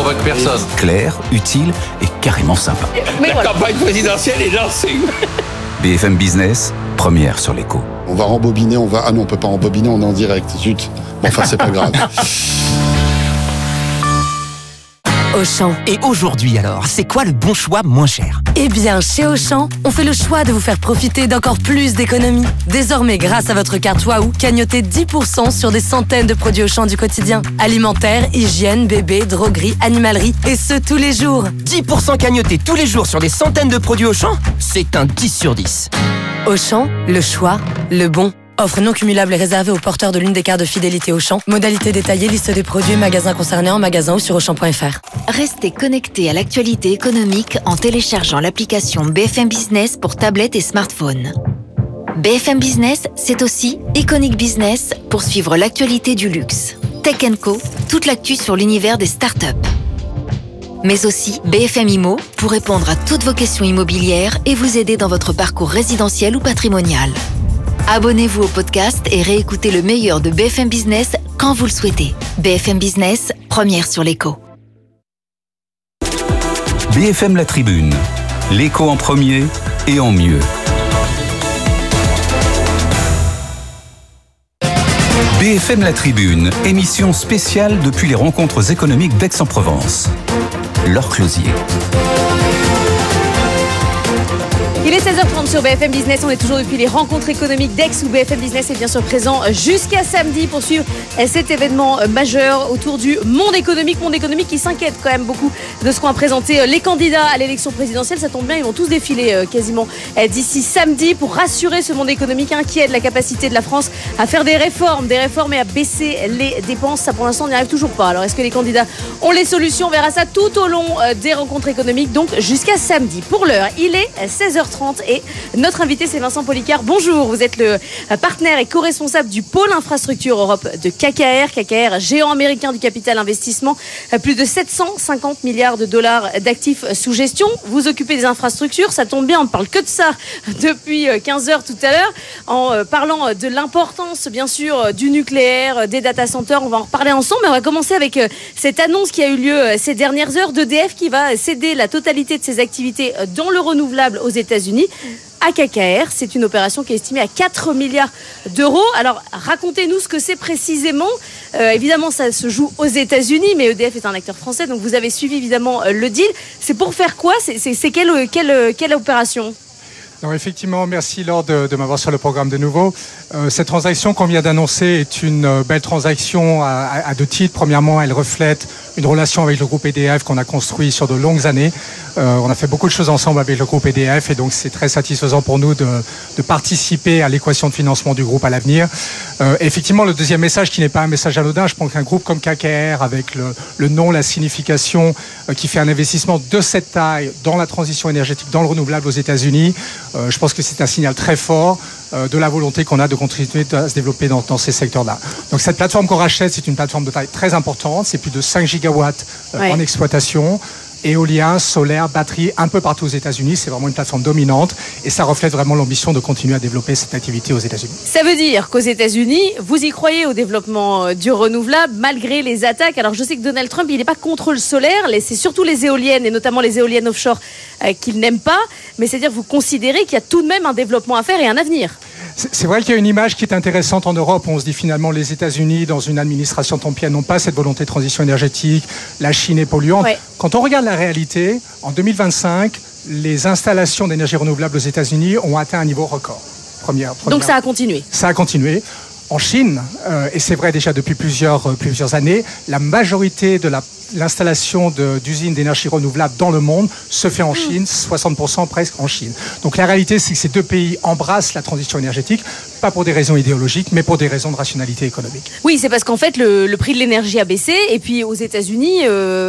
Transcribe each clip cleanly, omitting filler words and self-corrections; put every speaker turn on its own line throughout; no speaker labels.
convainc personne.
Clair, utile et carrément sympa.
Mais la campagne présidentielle est lancée.
BFM Business, première sur l'écho.
On va rembobiner, Ah non, on peut pas rembobiner, on est en direct. Zut. Bon, enfin, c'est pas grave.
Auchan.
Et aujourd'hui alors, c'est quoi le bon choix moins cher ?
Eh bien, chez Auchan, on fait le choix de vous faire profiter d'encore plus d'économies. Désormais, grâce à votre carte Waouh, cagnotez 10% sur des centaines de produits Auchan du quotidien. Alimentaire, hygiène, bébé, droguerie, animalerie, et ce tous les jours.
10% cagnotés tous les jours sur des centaines de produits Auchan ? C'est un 10 sur 10.
Auchan, le choix, le bon. Offre non cumulable et réservée aux porteurs de l'une des cartes de fidélité Auchan. Modalité détaillée, liste des produits et magasins concernés en magasin ou sur Auchan.fr.
Restez connectés à l'actualité économique en téléchargeant l'application BFM Business pour tablette et smartphone. BFM Business, c'est aussi Iconic Business pour suivre l'actualité du luxe. Tech & Co, toute l'actu sur l'univers des startups. Mais aussi BFM Immo pour répondre à toutes vos questions immobilières et vous aider dans votre parcours résidentiel ou patrimonial. Abonnez-vous au podcast et réécoutez le meilleur de BFM Business quand vous le souhaitez. BFM Business, première sur l'écho.
BFM La Tribune, l'écho en premier et en mieux. BFM La Tribune, émission spéciale depuis les rencontres économiques d'Aix-en-Provence. Laure Closier.
Il est 16h30 sur BFM Business, on est toujours depuis les rencontres économiques d'Aix où BFM Business est bien sûr présent jusqu'à samedi pour suivre cet événement majeur autour du monde économique qui s'inquiète quand même beaucoup de ce qu'ont présenté les candidats à l'élection présidentielle. Ça tombe bien, ils vont tous défiler quasiment d'ici samedi pour rassurer ce monde économique inquiet de la capacité de la France à faire des réformes et à baisser les dépenses. Ça pour l'instant on n'y arrive toujours pas. Alors est-ce que les candidats ont les solutions ? On verra ça tout au long des rencontres économiques, donc jusqu'à samedi. Pour l'heure, il est 16h30 et notre invité c'est Vincent Policart. Bonjour, vous êtes le partenaire et co-responsable du pôle infrastructure Europe de KKR. KKR, géant américain du capital investissement, plus de 750 milliards de dollars d'actifs sous gestion. Vous occupez des infrastructures, ça tombe bien, on ne parle que de ça depuis 15 heures tout à l'heure, en parlant de l'importance bien sûr du nucléaire, des data centers. On va en reparler ensemble, mais on va commencer avec cette annonce qui a eu lieu ces dernières heures d'EDF qui va céder la totalité de ses activités dans le renouvelable aux États-Unis à KKR. C'est une opération qui est estimée à 4 milliards d'euros. Alors, racontez-nous ce que c'est précisément. Évidemment, ça se joue aux États-Unis, mais EDF est un acteur français, donc vous avez suivi évidemment le deal. C'est pour faire quoi ? C'est quelle opération ?
Alors effectivement, merci Laure de m'avoir sur le programme de nouveau. Cette transaction qu'on vient d'annoncer est une belle transaction à deux titres. Premièrement, elle reflète une relation avec le groupe EDF qu'on a construit sur de longues années. On a fait beaucoup de choses ensemble avec le groupe EDF et donc c'est très satisfaisant pour nous de participer à l'équation de financement du groupe à l'avenir. Effectivement, le deuxième message qui n'est pas un message anodin, je pense qu'un groupe comme KKR avec le nom, la signification, qui fait un investissement de cette taille dans la transition énergétique, dans le renouvelable aux États-Unis, je pense que c'est un signal très fort de la volonté qu'on a de continuer à se développer dans ces secteurs-là. Donc cette plateforme qu'on rachète, c'est une plateforme de taille très importante, c'est plus de 5 gigawatts en exploitation. Éolien, solaire, batterie, un peu partout aux États-Unis. C'est vraiment une plateforme dominante et ça reflète vraiment l'ambition de continuer à développer cette activité aux États-Unis.
Ça veut dire qu'aux États-Unis, vous y croyez au développement du renouvelable malgré les attaques. Alors je sais que Donald Trump, il n'est pas contre le solaire, c'est surtout les éoliennes et notamment les éoliennes offshore qu'il n'aime pas. Mais c'est-à-dire que vous considérez qu'il y a tout de même un développement à faire et un avenir.
C'est vrai qu'il y a une image qui est intéressante en Europe. On se dit finalement les États-Unis, dans une administration trumpienne, n'ont pas cette volonté de transition énergétique. La Chine est polluante. Ouais. Quand on regarde la réalité, en 2025, les installations d'énergie renouvelable aux États-Unis ont atteint un niveau record. Première.
Donc ça a continué.
Ça a continué. En Chine, et c'est vrai déjà depuis plusieurs années, la majorité de l'installation d'usines d'énergie renouvelable dans le monde se fait en Chine, 60% presque en Chine. Donc la réalité, c'est que ces deux pays embrassent la transition énergétique, pas pour des raisons idéologiques, mais pour des raisons de rationalité économique.
Oui, c'est parce qu'en fait, le prix de l'énergie a baissé, et puis aux États-Unis,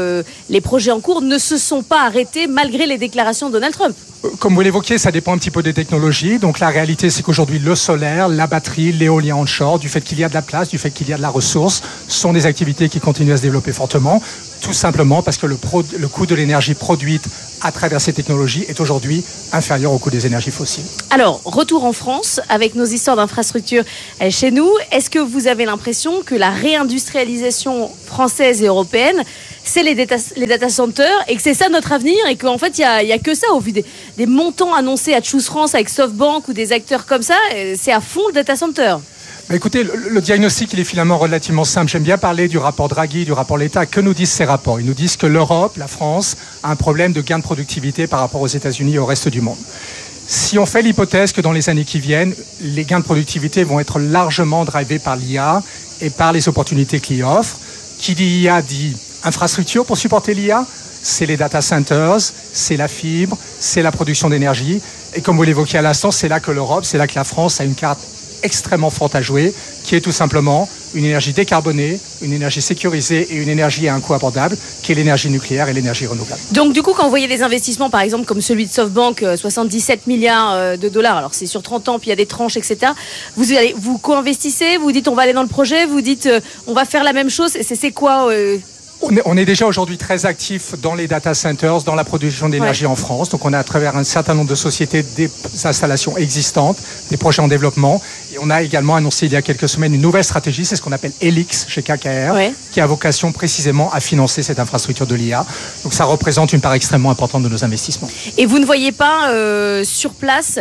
les projets en cours ne se sont pas arrêtés malgré les déclarations de Donald Trump.
Comme vous l'évoquiez, ça dépend un petit peu des technologies. Donc la réalité, c'est qu'aujourd'hui, le solaire, la batterie, l'éolien onshore, du fait qu'il y a de la place, du fait qu'il y a de la ressource, sont des activités qui continuent à se développer fortement, tout simplement parce que le coût de l'énergie produite à travers ces technologies est aujourd'hui inférieur au coût des énergies fossiles.
Alors, retour en France, avec nos histoires d'infrastructures chez nous, est-ce que vous avez l'impression que la réindustrialisation française et européenne c'est les data centers et que c'est ça notre avenir et qu'en fait, il y a que ça au vu des montants annoncés à Choose France avec SoftBank ou des acteurs comme ça. C'est à fond le data center.
Écoutez, le diagnostic, il est finalement relativement simple. J'aime bien parler du rapport Draghi, du rapport L'État. Que nous disent ces rapports ? Ils nous disent que l'Europe, la France, a un problème de gain de productivité par rapport aux États-Unis et au reste du monde. Si on fait l'hypothèse que dans les années qui viennent, les gains de productivité vont être largement drivés par l'IA et par les opportunités que l'IA offre, qui dit IA dit infrastructure pour supporter l'IA, c'est les data centers, c'est la fibre, c'est la production d'énergie. Et comme vous l'évoquiez à l'instant, c'est là que l'Europe, c'est là que la France a une carte extrêmement forte à jouer, qui est tout simplement une énergie décarbonée, une énergie sécurisée et une énergie à un coût abordable, qui est l'énergie nucléaire et l'énergie renouvelable.
Donc du coup, quand vous voyez des investissements, par exemple, comme celui de SoftBank, 77 milliards de dollars, alors c'est sur 30 ans, puis il y a des tranches, etc., vous co-investissez, vous dites on va aller dans le projet, vous dites on va faire la même chose, c'est quoi
On est déjà aujourd'hui très actif dans les data centers, dans la production d'énergie en France. Donc on a à travers un certain nombre de sociétés des installations existantes, des projets en développement. Et on a également annoncé il y a quelques semaines une nouvelle stratégie, c'est ce qu'on appelle Helix chez KKR, qui a vocation précisément à financer cette infrastructure de l'IA. Donc ça représente une part extrêmement importante de nos investissements.
Et vous ne voyez pas sur place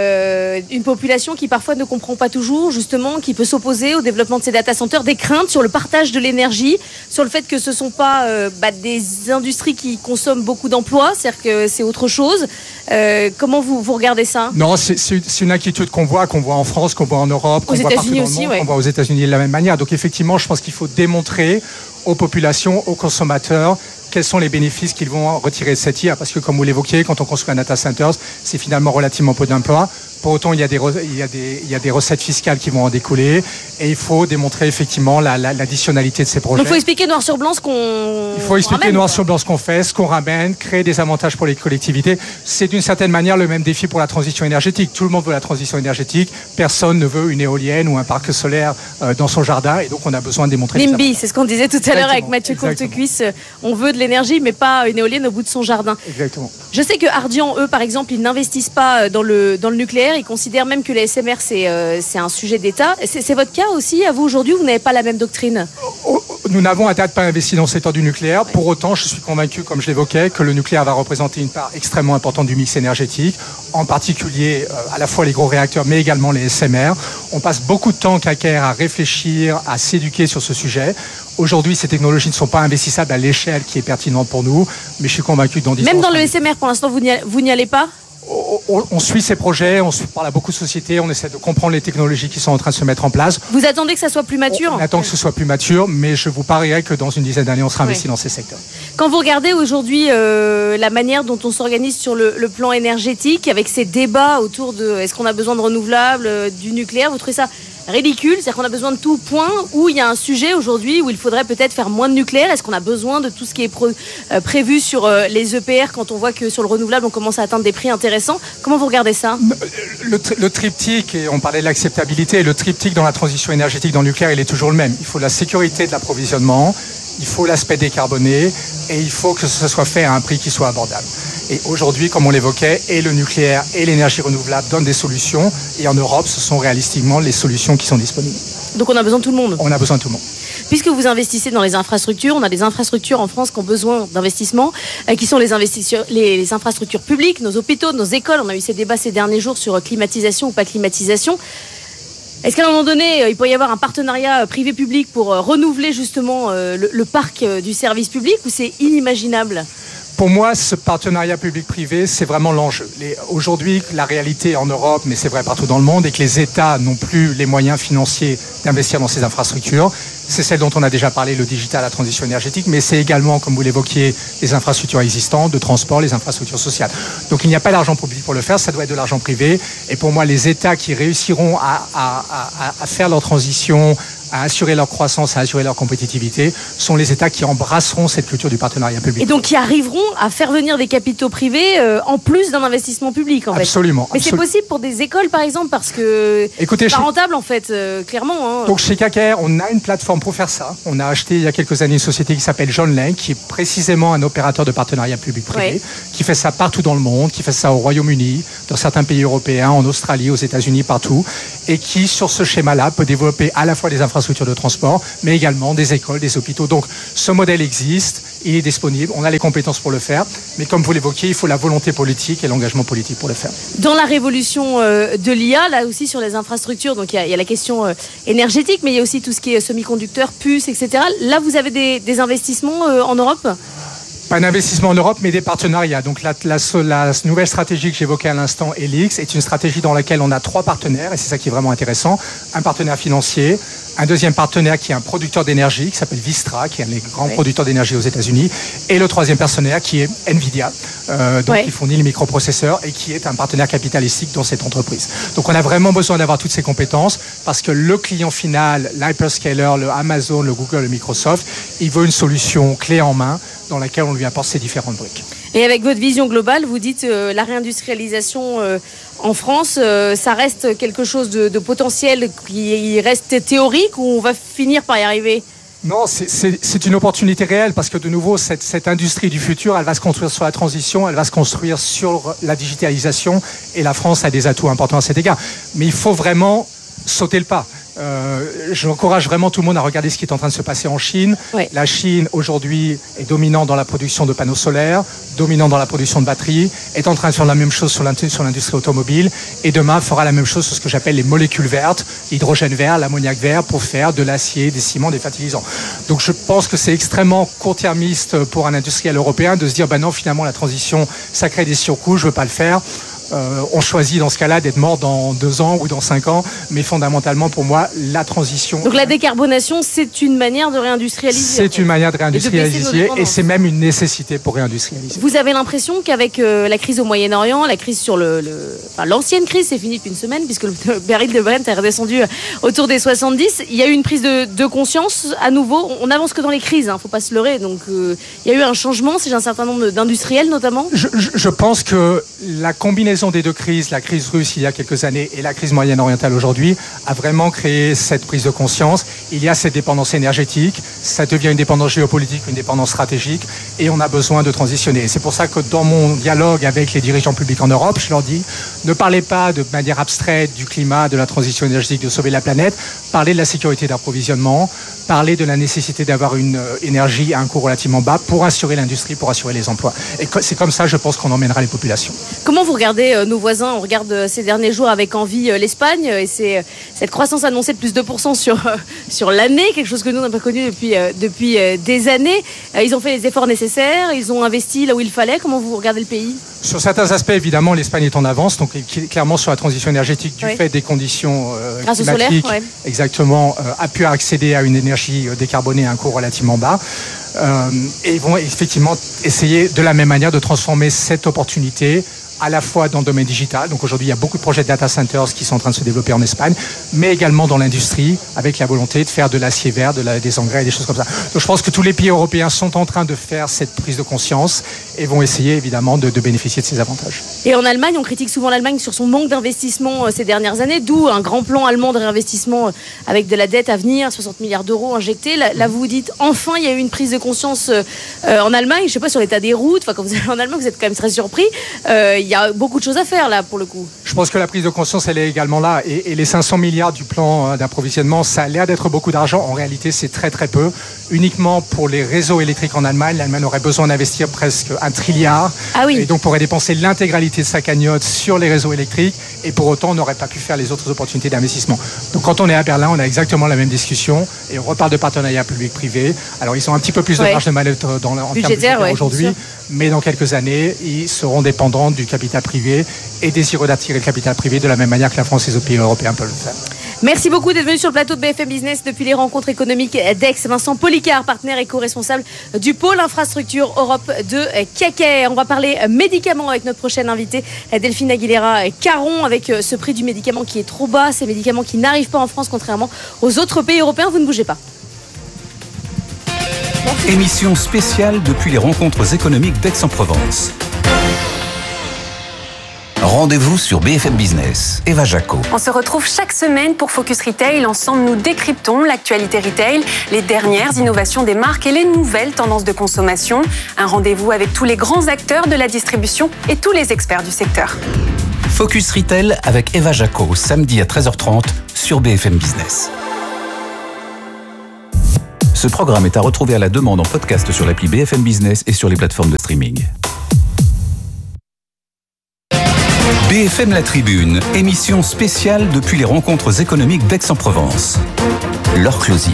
une population qui parfois ne comprend pas toujours, justement, qui peut s'opposer au développement de ces data centers, des craintes sur le partage de l'énergie, sur le fait que ce ne sont pas des industries qui consomment beaucoup d'emplois, c'est-à-dire que c'est autre chose. Comment vous regardez ça ?
Non, c'est une inquiétude qu'on voit en France, qu'on voit en Europe, qu'on voit partout dans le monde, qu'on voit aux États-Unis de la même manière. Donc effectivement, je pense qu'il faut démontrer aux populations, aux consommateurs, quels sont les bénéfices qu'ils vont retirer de cette IA. Parce que comme vous l'évoquiez, quand on construit un data center, c'est finalement relativement peu d'emplois. Pour autant, il y a des recettes fiscales qui vont en découler et il faut démontrer effectivement l'additionnalité de ces projets.
Donc il faut expliquer noir sur blanc ce qu'on
Il faut expliquer
ramène,
noir sur blanc ce qu'on fait, ce qu'on ramène, créer des avantages pour les collectivités. C'est d'une certaine manière le même défi pour la transition énergétique. Tout le monde veut la transition énergétique. Personne ne veut une éolienne ou un parc solaire dans son jardin et donc on a besoin de démontrer
NIMBY, c'est ce qu'on disait tout à l'heure avec Mathieu Courtecuisse. On veut de l'énergie mais pas une éolienne au bout de son jardin.
Exactement.
Je sais que Ardian, eux, par exemple, ils n'investissent pas dans le nucléaire. Ils considèrent même que les SMR, c'est un sujet d'État. C'est votre cas aussi, à vous, aujourd'hui, vous n'avez pas la même doctrine ?
Nous n'avons à date pas investi dans le secteur du nucléaire. Pour autant, je suis convaincu, comme je l'évoquais, que le nucléaire va représenter une part extrêmement importante du mix énergétique, en particulier à la fois les gros réacteurs, mais également les SMR. On passe beaucoup de temps, KKR, à réfléchir, à s'éduquer sur ce sujet. Aujourd'hui, ces technologies ne sont pas investissables à l'échelle qui est pertinente pour nous, mais je suis convaincu que dans 10 ans...
Même dans le SMR, pour l'instant, vous n'y allez pas ?
On suit ces projets, on parle à beaucoup de sociétés, on essaie de comprendre les technologies qui sont en train de se mettre en place.
Vous attendez que ça soit plus mature ?
On attend que ce soit plus mature, mais je vous parierais que dans une dizaine d'années, on sera investi dans ces secteurs.
Quand vous regardez aujourd'hui la manière dont on s'organise sur le plan énergétique, avec ces débats autour de est-ce qu'on a besoin de renouvelables, du nucléaire, vous trouvez ça ridicule, c'est-à-dire qu'on a besoin de tout, point, où il y a un sujet aujourd'hui où il faudrait peut-être faire moins de nucléaire. Est-ce qu'on a besoin de tout ce qui est prévu sur les EPR quand on voit que sur le renouvelable on commence à atteindre des prix intéressants? Comment vous regardez ça?
Le triptyque, et on parlait de l'acceptabilité, le triptyque dans la transition énergétique dans le nucléaire, il est toujours le même. Il faut la sécurité de l'approvisionnement, il faut l'aspect décarboné et il faut que ce soit fait à un prix qui soit abordable. Et aujourd'hui, comme on l'évoquait, et le nucléaire et l'énergie renouvelable donnent des solutions. Et en Europe, ce sont réalistiquement les solutions qui sont disponibles.
Donc on a besoin de tout le monde?
On a besoin de tout le monde.
Puisque vous investissez dans les infrastructures, on a des infrastructures en France qui ont besoin d'investissement, qui sont les infrastructures publiques, nos hôpitaux, nos écoles. On a eu ces débats ces derniers jours sur climatisation ou pas climatisation. Est-ce qu'à un moment donné, il pourrait y avoir un partenariat privé-public pour renouveler justement le parc du service public, ou c'est inimaginable?
Pour moi, ce partenariat public-privé, c'est vraiment l'enjeu. Aujourd'hui, la réalité en Europe, mais c'est vrai partout dans le monde, est que les États n'ont plus les moyens financiers d'investir dans ces infrastructures. C'est celle dont on a déjà parlé, le digital, la transition énergétique, mais c'est également, comme vous l'évoquiez, les infrastructures existantes, de transport, les infrastructures sociales. Donc il n'y a pas d'argent public pour le faire, ça doit être de l'argent privé. Et pour moi, les États qui réussiront à faire leur transition, à assurer leur croissance, à assurer leur compétitivité, sont les États qui embrasseront cette culture du partenariat public.
Et donc qui arriveront à faire venir des capitaux privés en plus d'un investissement public, en fait.
Absolument.
Mais c'est possible pour des écoles, par exemple, parce que c'est pas rentable, en fait, clairement. Hein.
Donc chez KKR, on a une plateforme pour faire ça. On a acheté il y a quelques années une société qui s'appelle John Laing, qui est précisément un opérateur de partenariat public-privé, qui fait ça partout dans le monde, qui fait ça au Royaume-Uni, dans certains pays européens, en Australie, aux États-Unis, partout. et qui, sur ce schéma-là, peut développer à la fois des infrastructures de transport, mais également des écoles, des hôpitaux. Donc, ce modèle existe, il est disponible, on a les compétences pour le faire, mais comme vous l'évoquiez, il faut la volonté politique et l'engagement politique pour le faire.
Dans la révolution de l'IA, là aussi sur les infrastructures, donc il y a la question énergétique, mais il y a aussi tout ce qui est semi-conducteurs, puces, etc. Là, vous avez des investissements en Europe ?
Pas d'investissement en Europe, mais des partenariats. Donc la nouvelle stratégie que j'évoquais à l'instant, Helix, est une stratégie dans laquelle on a 3 partenaires, et c'est ça qui est vraiment intéressant. Un partenaire financier, un deuxième partenaire qui est un producteur d'énergie, qui s'appelle Vistra, qui est un des grands producteurs d'énergie aux États-Unis, et le troisième partenaire qui est Nvidia, qui fournit les microprocesseurs et qui est un partenaire capitalistique dans cette entreprise. Donc on a vraiment besoin d'avoir toutes ces compétences parce que le client final, l'hyperscaler, le Amazon, le Google, le Microsoft, il veut une solution clé en main dans laquelle on lui apporte ces différentes briques.
Et avec votre vision globale, vous dites la réindustrialisation en France, ça reste quelque chose de potentiel qui reste théorique ou on va finir par y arriver ?
Non, c'est une opportunité réelle parce que de nouveau, cette industrie du futur, elle va se construire sur la transition, elle va se construire sur la digitalisation et la France a des atouts importants à cet égard. Mais il faut vraiment sauter le pas. J'encourage vraiment tout le monde à regarder ce qui est en train de se passer en Chine. Oui. La Chine, aujourd'hui, est dominante dans la production de panneaux solaires, dominante dans la production de batteries, est en train de faire la même chose sur l'industrie automobile, et demain fera la même chose sur ce que j'appelle les molécules vertes, l'hydrogène vert, l'ammoniac vert, pour faire de l'acier, des ciments, des fertilisants. Donc je pense que c'est extrêmement court-termiste pour un industriel européen de se dire, non, finalement, la transition, ça crée des surcoûts, je ne veux pas le faire. On choisit dans ce cas-là d'être mort dans 2 ans ou dans 5 ans, mais fondamentalement pour moi la transition.
Donc la décarbonation, c'est une manière de réindustrialiser.
C'est une manière de réindustrialiser et c'est même une nécessité pour réindustrialiser.
Vous avez l'impression qu'avec la crise au Moyen-Orient, la crise sur l'ancienne crise, c'est fini depuis une semaine puisque le baril de Brent est redescendu autour des 70. Il y a eu une prise de conscience à nouveau. On n'avance que dans les crises, faut pas se leurrer. Donc il y a eu un changement chez un certain nombre d'industriels notamment.
Je pense que la combinaison des 2 crises, la crise russe il y a quelques années et la crise moyenne-orientale aujourd'hui, a vraiment créé cette prise de conscience. Il y a cette dépendance énergétique, ça devient une dépendance géopolitique, une dépendance stratégique, et on a besoin de transitionner. C'est pour ça que dans mon dialogue avec les dirigeants publics en Europe, je leur dis, ne parlez pas de manière abstraite du climat, de la transition énergétique, de sauver la planète, parlez de la sécurité d'approvisionnement, parlez de la nécessité d'avoir une énergie à un coût relativement bas pour assurer l'industrie, pour assurer les emplois. Et c'est comme ça, je pense, qu'on emmènera les populations.
Comment vous regardez nos voisins? On regarde ces derniers jours avec envie l'Espagne et c'est cette croissance annoncée de plus de 2% sur l'année, quelque chose que nous n'avons pas connu depuis des années. Ils ont fait les efforts nécessaires, ils ont investi là où il fallait. Comment vous regardez le pays?
Sur certains aspects, évidemment, l'Espagne est en avance, donc clairement sur la transition énergétique du fait des conditions climatiques, exactement, a pu accéder à une énergie décarbonée à un coût relativement bas. Et ils vont effectivement essayer de la même manière de transformer cette opportunité à la fois dans le domaine digital. Donc aujourd'hui, il y a beaucoup de projets de data centers qui sont en train de se développer en Espagne, mais également dans l'industrie, avec la volonté de faire de l'acier vert, des engrais, des choses comme ça. Donc je pense que tous les pays européens sont en train de faire cette prise de conscience et vont essayer évidemment de bénéficier de ces avantages.
Et en Allemagne, on critique souvent l'Allemagne sur son manque d'investissement ces dernières années, d'où un grand plan allemand de réinvestissement avec de la dette à venir, 60 milliards d'euros injectés. Là, vous dites, enfin, il y a eu une prise de conscience en Allemagne, je ne sais pas, sur l'état des routes. Enfin, quand vous allez en Allemagne, vous êtes quand même très surpris. Il y a beaucoup de choses à faire là pour le coup.
Je pense que la prise de conscience elle est également là et les 500 milliards du plan d'approvisionnement, ça a l'air d'être beaucoup d'argent. En réalité, c'est très très peu. Uniquement pour les réseaux électriques en Allemagne, l'Allemagne aurait besoin d'investir presque 1 trilliard.
Ah oui.
Et donc pourrait dépenser l'intégralité de sa cagnotte sur les réseaux électriques et pour autant on n'aurait pas pu faire les autres opportunités d'investissement. Donc quand on est à Berlin, on a exactement la même discussion et on reparle de partenariat public-privé. Alors ils ont un petit peu plus de marge de manœuvre en termes budgétaires aujourd'hui, mais dans quelques années, ils seront dépendants du capital privé et désireux d'attirer le capital privé de la même manière que la France et les autres pays européens peuvent le faire.
Merci beaucoup d'être venu sur le plateau de BFM Business depuis les rencontres économiques d'Aix. Vincent Policard, partenaire et co-responsable du pôle infrastructure Europe de KKR. On va parler médicaments avec notre prochaine invitée, Delphine Aguilera-Caron, avec ce prix du médicament qui est trop bas, ces médicaments qui n'arrivent pas en France contrairement aux autres pays européens. Vous ne bougez pas.
Émission spéciale depuis les rencontres économiques d'Aix-en-Provence. Rendez-vous sur BFM Business. Eva Jaco.
On se retrouve chaque semaine pour Focus Retail. Ensemble, nous décryptons l'actualité retail, les dernières innovations des marques et les nouvelles tendances de consommation. Un rendez-vous avec tous les grands acteurs de la distribution et tous les experts du secteur.
Focus Retail avec Eva Jaco, samedi à 13h30 sur BFM Business. Ce programme est à retrouver à la demande en podcast sur l'appli BFM Business et sur les plateformes de streaming. BFM La Tribune, émission spéciale depuis les rencontres économiques d'Aix-en-Provence. Laure Closier.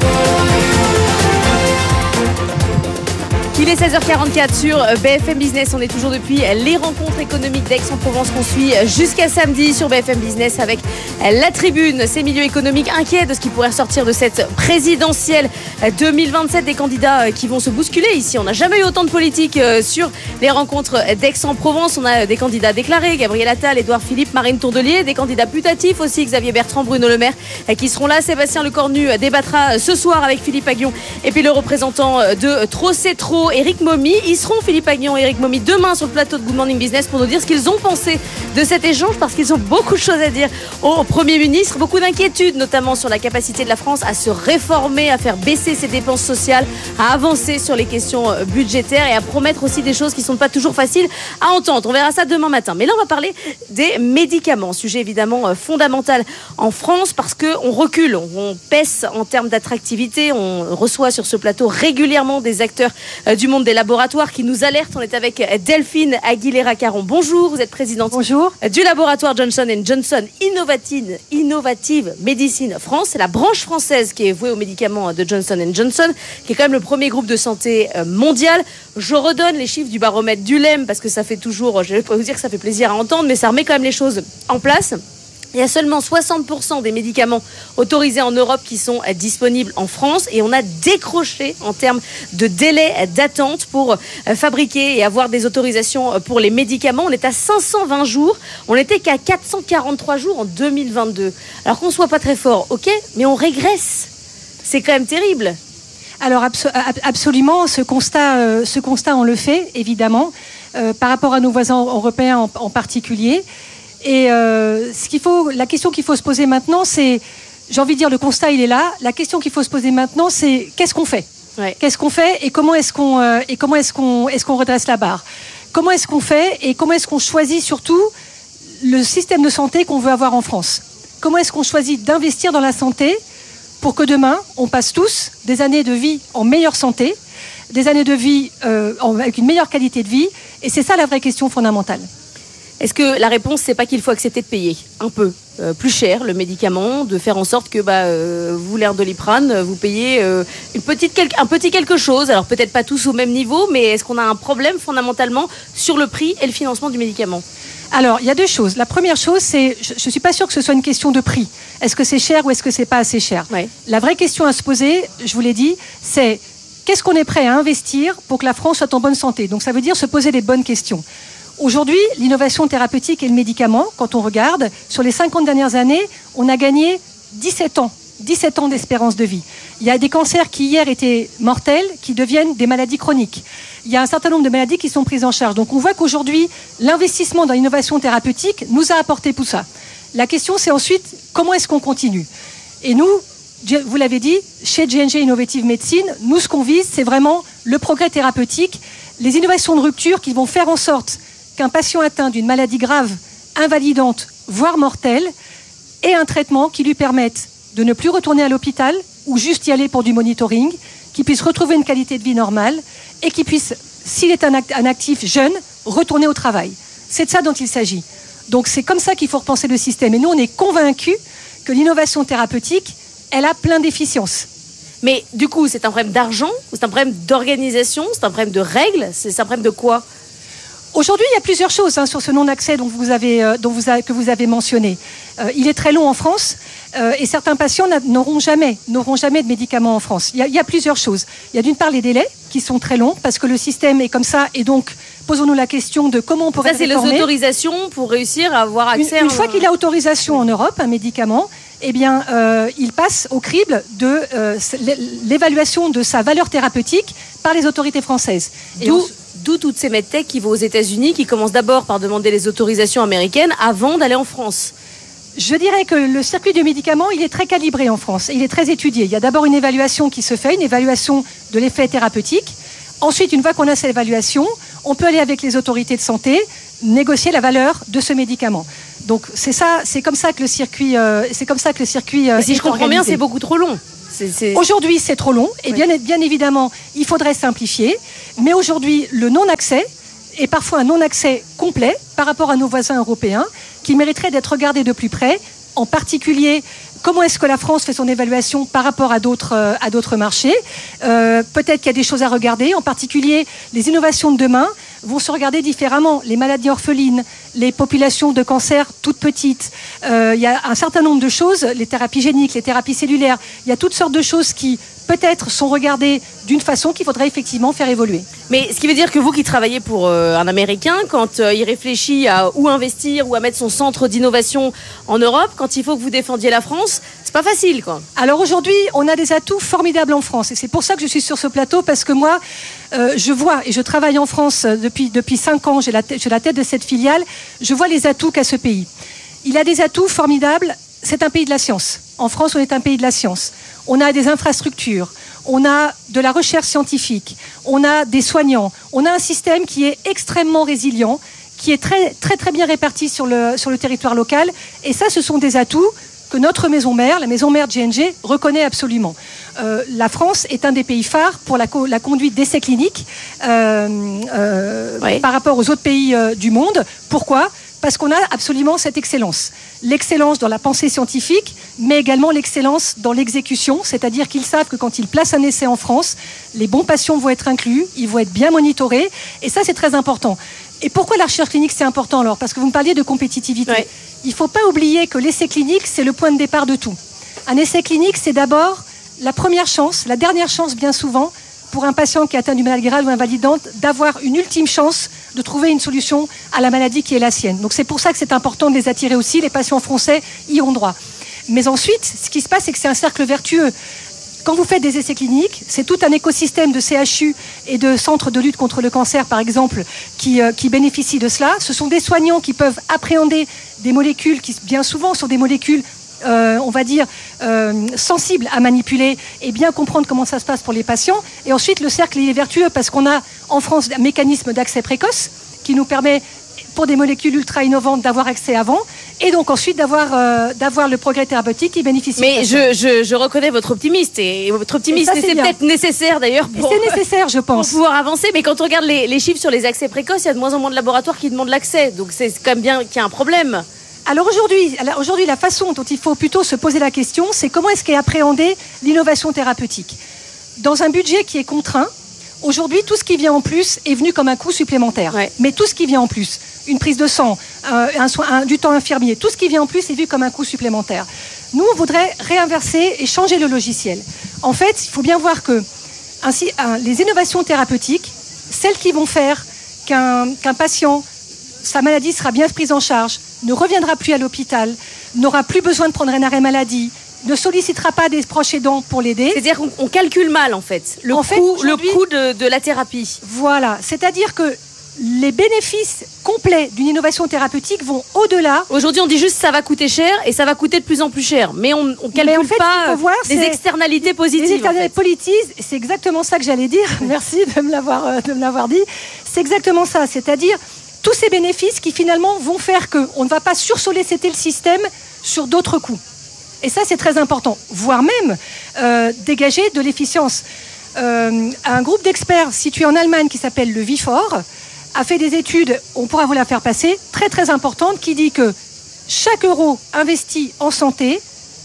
Il est 16h44 sur BFM Business. On est toujours depuis les rencontres économiques d'Aix-en-Provence qu'on suit jusqu'à samedi sur BFM Business avec La Tribune. Ces milieux économiques inquiets de ce qui pourrait ressortir de cette présidentielle 2027. Des candidats qui vont se bousculer ici. On n'a jamais eu autant de politique sur les rencontres d'Aix-en-Provence. On a des candidats déclarés, Gabriel Attal, Édouard Philippe, Marine Tourdelier. Des candidats putatifs aussi, Xavier Bertrand, Bruno Le Maire qui seront là. Sébastien Lecornu débattra ce soir avec Philippe Aghion et puis le représentant de Trop c'est trop, Éric Momy. Ils seront, Philippe Aghion et Éric Momy, demain sur le plateau de Good Morning Business pour nous dire ce qu'ils ont pensé de cet échange, parce qu'ils ont beaucoup de choses à dire au Premier ministre, beaucoup d'inquiétudes notamment sur la capacité de la France à se réformer, à faire baisser ses dépenses sociales, à avancer sur les questions budgétaires et à promettre aussi des choses qui ne sont pas toujours faciles à entendre. On verra ça demain matin. Mais là, on va parler des médicaments, sujet évidemment fondamental en France parce qu'on recule, on baisse en termes d'attractivité. On reçoit sur ce plateau régulièrement des acteurs du monde des laboratoires qui nous alertent. On est avec Delphine Aguilera-Caron. Bonjour, vous êtes présidente du laboratoire Johnson & Johnson Innovative Médecine France. C'est la branche française qui est vouée aux médicaments de Johnson & Johnson, qui est quand même le premier groupe de santé mondial. Je redonne les chiffres du baromètre du LEM parce que ça fait toujours, je vais pas vous dire que ça fait plaisir à entendre, mais ça remet quand même les choses en place. Il y a seulement 60% des médicaments autorisés en Europe qui sont disponibles en France et on a décroché en termes de délai d'attente pour fabriquer et avoir des autorisations pour les médicaments. On est à 520 jours, on n'était qu'à 443 jours en 2022. Alors qu'on ne soit pas très fort, ok, mais on régresse. C'est quand même terrible.
Alors absolument, ce constat on le fait évidemment par rapport à nos voisins européens en particulier. Et la question qu'il faut se poser maintenant, c'est, j'ai envie de dire, le constat il est là. La question qu'il faut se poser maintenant, c'est qu'est-ce qu'on fait ? Ouais. Qu'est-ce qu'on fait et comment est-ce qu'on redresse la barre ? Comment est-ce qu'on fait et comment est-ce qu'on choisit surtout le système de santé qu'on veut avoir en France ? Comment est-ce qu'on choisit d'investir dans la santé pour que demain on passe tous des années de vie en meilleure santé, des années de vie avec une meilleure qualité de vie ? Et c'est ça la vraie question fondamentale.
Est-ce que la réponse, c'est pas qu'il faut accepter de payer un peu plus cher le médicament, de faire en sorte que vous voulez un Doliprane, vous payez un petit quelque chose, alors peut-être pas tous au même niveau, mais est-ce qu'on a un problème fondamentalement sur le prix et le financement du médicament ?
Alors, il y a deux choses. La première chose, c'est, je ne suis pas sûre que ce soit une question de prix. Est-ce que c'est cher ou est-ce que c'est pas assez cher ? Ouais. La vraie question à se poser, je vous l'ai dit, c'est qu'est-ce qu'on est prêt à investir pour que la France soit en bonne santé ? Donc ça veut dire se poser les bonnes questions. Aujourd'hui, l'innovation thérapeutique et le médicament, quand on regarde, sur les 50 dernières années, on a gagné 17 ans d'espérance de vie. Il y a des cancers qui hier étaient mortels, qui deviennent des maladies chroniques. Il y a un certain nombre de maladies qui sont prises en charge. Donc on voit qu'aujourd'hui, l'investissement dans l'innovation thérapeutique nous a apporté tout ça. La question, c'est ensuite, comment est-ce qu'on continue ? Et nous, vous l'avez dit, chez J&J Innovative Medicine, nous, ce qu'on vise, c'est vraiment le progrès thérapeutique, les innovations de rupture qui vont faire en sorte qu'un patient atteint d'une maladie grave, invalidante, voire mortelle, ait un traitement qui lui permette de ne plus retourner à l'hôpital ou juste y aller pour du monitoring, qu'il puisse retrouver une qualité de vie normale et qu'il puisse, s'il est un actif jeune, retourner au travail. C'est de ça dont il s'agit. Donc c'est comme ça qu'il faut repenser le système. Et nous, on est convaincus que l'innovation thérapeutique, elle a plein d'efficiences.
Mais du coup, c'est un problème d'argent, c'est un problème d'organisation, c'est un problème de règles, c'est un problème de quoi ?
Aujourd'hui, il y a plusieurs choses sur ce non-accès que vous avez mentionné. Il est très long en France et certains patients n'auront jamais de médicaments en France. Il y a plusieurs choses. Il y a d'une part les délais qui sont très longs parce que le système est comme ça et donc posons-nous la question de comment on pourrait réformer.
Ça, c'est les autorisations pour réussir à avoir accès
Une fois qu'il a autorisation en Europe, un médicament, eh bien, il passe au crible de l'évaluation de sa valeur thérapeutique par les autorités françaises.
D'où toutes ces medtech qui vont aux États-Unis, qui commencent d'abord par demander les autorisations américaines avant d'aller en France.
Je dirais que le circuit du médicament, il est très calibré en France. Il est très étudié. Il y a d'abord une évaluation qui se fait, une évaluation de l'effet thérapeutique. Ensuite, une fois qu'on a cette évaluation, on peut aller avec les autorités de santé, négocier la valeur de ce médicament. Donc c'est comme ça que le circuit
Mais si je comprends bien, c'est beaucoup trop long.
Aujourd'hui, c'est trop long et bien évidemment, il faudrait simplifier. Mais aujourd'hui, le non-accès est parfois un non-accès complet par rapport à nos voisins européens qui mériterait d'être regardé de plus près. En particulier, comment est-ce que la France fait son évaluation par rapport à d'autres marchés ? Peut-être qu'il y a des choses à regarder. En particulier, les innovations de demain vont se regarder différemment. Les maladies orphelines, les populations de cancer toutes petites. Il y a un certain nombre de choses, les thérapies géniques, les thérapies cellulaires. Il y a toutes sortes de choses qui peut-être sont regardées d'une façon qu'il faudrait effectivement faire évoluer.
Mais ce qui veut dire que vous qui travaillez pour un Américain, quand il réfléchit à où investir ou à mettre son centre d'innovation en Europe, quand il faut que vous défendiez la France, c'est pas facile, quoi.
Alors aujourd'hui, on a des atouts formidables en France. Et c'est pour ça que je suis sur ce plateau, parce que moi, je vois, et je travaille en France depuis 5 ans, j'ai la tête de cette filiale, je vois les atouts qu'a ce pays. Il a des atouts formidables, c'est un pays de la science. En France, on est un pays de la science. On a des infrastructures, on a de la recherche scientifique, on a des soignants, on a un système qui est extrêmement résilient, qui est très, très, très bien réparti sur le territoire local. Et ça, ce sont des atouts que notre maison mère, la maison mère de J&J, reconnaît absolument. La France est un des pays phares pour la conduite d'essais cliniques par rapport aux autres pays du monde. Pourquoi ? Parce qu'on a absolument cette excellence. L'excellence dans la pensée scientifique, mais également l'excellence dans l'exécution, c'est-à-dire qu'ils savent que quand ils placent un essai en France, les bons patients vont être inclus, ils vont être bien monitorés, et ça c'est très important. Et pourquoi la recherche clinique c'est important alors ? Parce que vous me parliez de compétitivité. Ouais. Il ne faut pas oublier que l'essai clinique c'est le point de départ de tout. Un essai clinique c'est d'abord la première chance, la dernière chance bien souvent, pour un patient qui est atteint d'une maladie grave ou invalidante, d'avoir une ultime chance de trouver une solution à la maladie qui est la sienne. Donc c'est pour ça que c'est important de les attirer aussi. Les patients français y ont droit. Mais ensuite, ce qui se passe, c'est que c'est un cercle vertueux. Quand vous faites des essais cliniques, c'est tout un écosystème de CHU et de centres de lutte contre le cancer, par exemple, qui bénéficient de cela. Ce sont des soignants qui peuvent appréhender des molécules qui, bien souvent, sont des molécules on va dire, sensibles à manipuler et bien comprendre comment ça se passe pour les patients. Et ensuite, le cercle il est vertueux parce qu'on a en France un mécanisme d'accès précoce qui nous permet, pour des molécules ultra innovantes, d'avoir accès avant et donc ensuite d'avoir le progrès thérapeutique qui bénéficie.
Mais je reconnais votre optimisme et votre optimisme, c'est peut-être nécessaire d'ailleurs pour,
c'est nécessaire, je pense,
pour pouvoir avancer. Mais quand on regarde les chiffres sur les accès précoces, il y a de moins en moins de laboratoires qui demandent l'accès. Donc c'est quand même bien qu'il y a un problème.
Alors aujourd'hui, la façon dont il faut plutôt se poser la question, c'est comment est-ce qu'est appréhendée l'innovation thérapeutique. Dans un budget qui est contraint, aujourd'hui, tout ce qui vient en plus est venu comme un coût supplémentaire. Ouais. Mais tout ce qui vient en plus, une prise de sang, du temps infirmier, tout ce qui vient en plus est vu comme un coût supplémentaire. Nous, on voudrait réinverser et changer le logiciel. En fait, il faut bien voir que les innovations thérapeutiques, celles qui vont faire qu'un patient, sa maladie sera bien prise en charge, ne reviendra plus à l'hôpital, n'aura plus besoin de prendre un arrêt maladie, ne sollicitera pas des proches aidants pour l'aider.
C'est-à-dire qu'on calcule mal, en fait, le coût de la thérapie.
Voilà, c'est-à-dire que les bénéfices complets d'une innovation thérapeutique vont au-delà.
Aujourd'hui, on dit juste ça va coûter cher et ça va coûter de plus en plus cher. Mais on ne calcule pas les externalités positives. Les
externalités positives, c'est exactement ça que j'allais dire. Merci de me l'avoir dit. C'est exactement ça, c'est-à-dire tous ces bénéfices qui finalement vont faire qu'on ne va pas sursolliciter le système sur d'autres coûts. Et ça, c'est très important. Voire même dégager de l'efficience. Un groupe d'experts situé en Allemagne qui s'appelle le Vifor a fait des études, on pourra vous la faire passer, très très importantes, qui dit que chaque euro investi en santé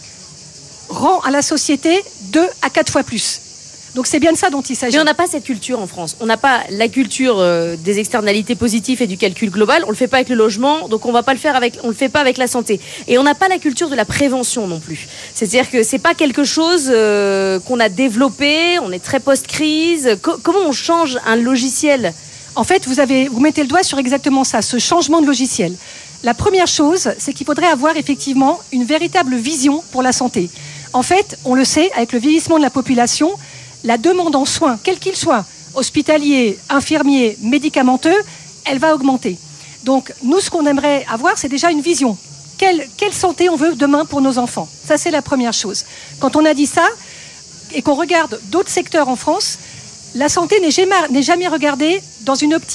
rend à la société 2 à 4 fois plus. Donc c'est bien de ça dont il s'agit.
Mais on n'a pas cette culture en France. On n'a pas la culture des externalités positives et du calcul global. On le fait pas avec le logement, donc on le fait pas avec la santé. Et on n'a pas la culture de la prévention non plus. C'est-à-dire que c'est pas quelque chose qu'on a développé. On est très post-crise. Comment on change un logiciel ?
En fait, vous mettez le doigt sur exactement ça, ce changement de logiciel. La première chose, c'est qu'il faudrait avoir effectivement une véritable vision pour la santé. En fait, on le sait, avec le vieillissement de la population, la demande en soins, quel qu'il soit, hospitalier, infirmier, médicamenteux, elle va augmenter. Donc, nous, ce qu'on aimerait avoir, c'est déjà une vision. Quelle santé on veut demain pour nos enfants ? Ça, c'est la première chose. Quand on a dit ça, et qu'on regarde d'autres secteurs en France, la santé n'est jamais regardée dans une optique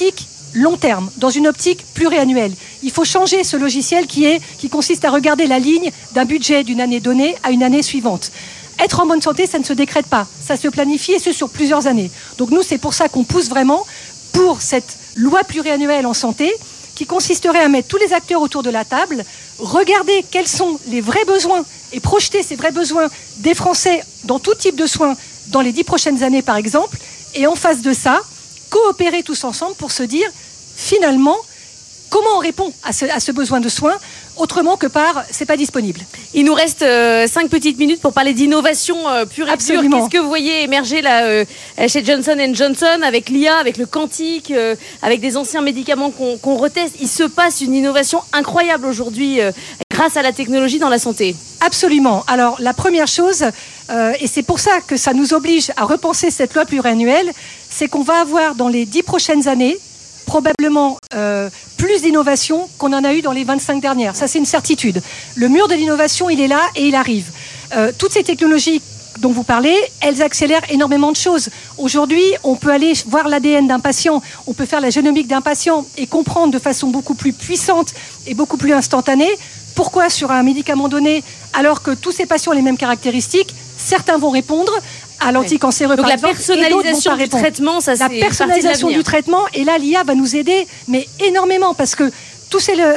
long terme, dans une optique pluriannuelle. Il faut changer ce logiciel qui consiste à regarder la ligne d'un budget d'une année donnée à une année suivante. Être en bonne santé, ça ne se décrète pas, ça se planifie et ce sur plusieurs années. Donc nous, c'est pour ça qu'on pousse vraiment pour cette loi pluriannuelle en santé qui consisterait à mettre tous les acteurs autour de la table, regarder quels sont les vrais besoins et projeter ces vrais besoins des Français dans tout type de soins dans les 10 prochaines années par exemple, et en face de ça, coopérer tous ensemble pour se dire, finalement, comment on répond à ce besoin de soins autrement que par c'est pas disponible.
Il nous reste 5 petites minutes pour parler d'innovation pure et dure. Qu'est-ce que vous voyez émerger là chez Johnson & Johnson avec l'IA, avec le quantique, avec des anciens médicaments qu'on reteste? Il se passe une innovation incroyable aujourd'hui grâce à la technologie dans la santé.
Absolument. Alors la première chose, et c'est pour ça que ça nous oblige à repenser cette loi pluriannuelle, c'est qu'on va avoir dans les 10 prochaines années probablement plus d'innovation qu'on en a eu dans les 25 dernières. Ça, c'est une certitude. Le mur de l'innovation, il est là et il arrive. Toutes ces technologies dont vous parlez, elles accélèrent énormément de choses. Aujourd'hui, on peut aller voir l'ADN d'un patient, on peut faire la génomique d'un patient et comprendre de façon beaucoup plus puissante et beaucoup plus instantanée pourquoi sur un médicament donné, alors que tous ces patients ont les mêmes caractéristiques, certains vont répondre à l'anticancéreux.
Donc la personnalisation du traitement, ça c'est
la personnalisation du traitement, et là l'IA va nous aider, mais énormément, parce que tous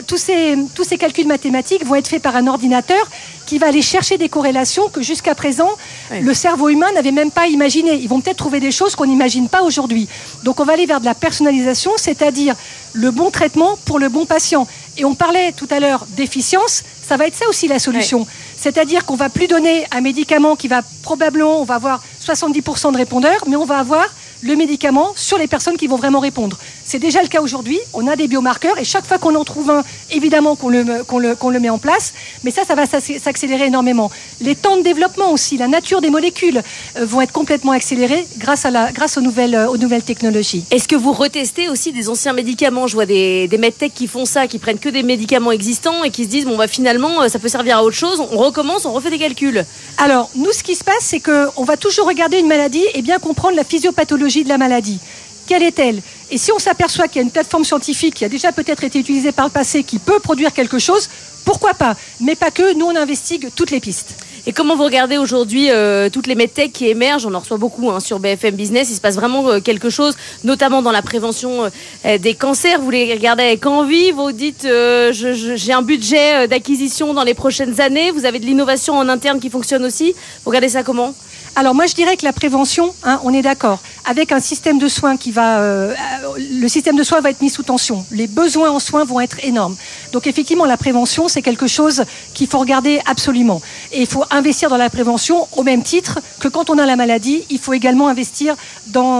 ces calculs mathématiques vont être faits par un ordinateur qui va aller chercher des corrélations que jusqu'à présent, le cerveau humain n'avait même pas imaginé. Ils vont peut-être trouver des choses qu'on n'imagine pas aujourd'hui. Donc on va aller vers de la personnalisation, c'est-à-dire le bon traitement pour le bon patient. Et on parlait tout à l'heure d'efficience, ça va être ça aussi la solution. C'est-à-dire qu'on va plus donner un médicament qui va probablement, on va avoir 70% de répondeurs, mais on va avoir le médicament sur les personnes qui vont vraiment répondre. C'est déjà le cas aujourd'hui, on a des biomarqueurs et chaque fois qu'on en trouve un, évidemment qu'on le met en place, mais ça va s'accélérer énormément. Les temps de développement aussi, la nature des molécules vont être complètement accélérés grâce aux nouvelles technologies.
Est-ce que vous retestez aussi des anciens médicaments? Je vois des medtech qui font ça, qui prennent que des médicaments existants et qui se disent bon bah finalement ça peut servir à autre chose, on recommence, on refait des calculs.
Alors nous, ce qui se passe, c'est qu'on va toujours regarder une maladie et bien comprendre la physiopathologie de la maladie. Quelle est-elle? Et si on s'aperçoit qu'il y a une plateforme scientifique qui a déjà peut-être été utilisée par le passé, qui peut produire quelque chose, pourquoi pas? Mais pas que, nous on investigue toutes les pistes.
Et comment vous regardez aujourd'hui toutes les medtech qui émergent? On en reçoit beaucoup sur BFM Business. Il se passe vraiment quelque chose, notamment dans la prévention des cancers. Vous les regardez avec envie. Vous dites j'ai un budget d'acquisition dans les prochaines années. Vous avez de l'innovation en interne qui fonctionne aussi. Vous regardez ça comment?
Alors moi je dirais que la prévention, on est d'accord, avec un système de soins le système de soins va être mis sous tension. Les besoins en soins vont être énormes. Donc effectivement la prévention c'est quelque chose qu'il faut regarder absolument. Et il faut investir dans la prévention au même titre que quand on a la maladie, il faut également investir dans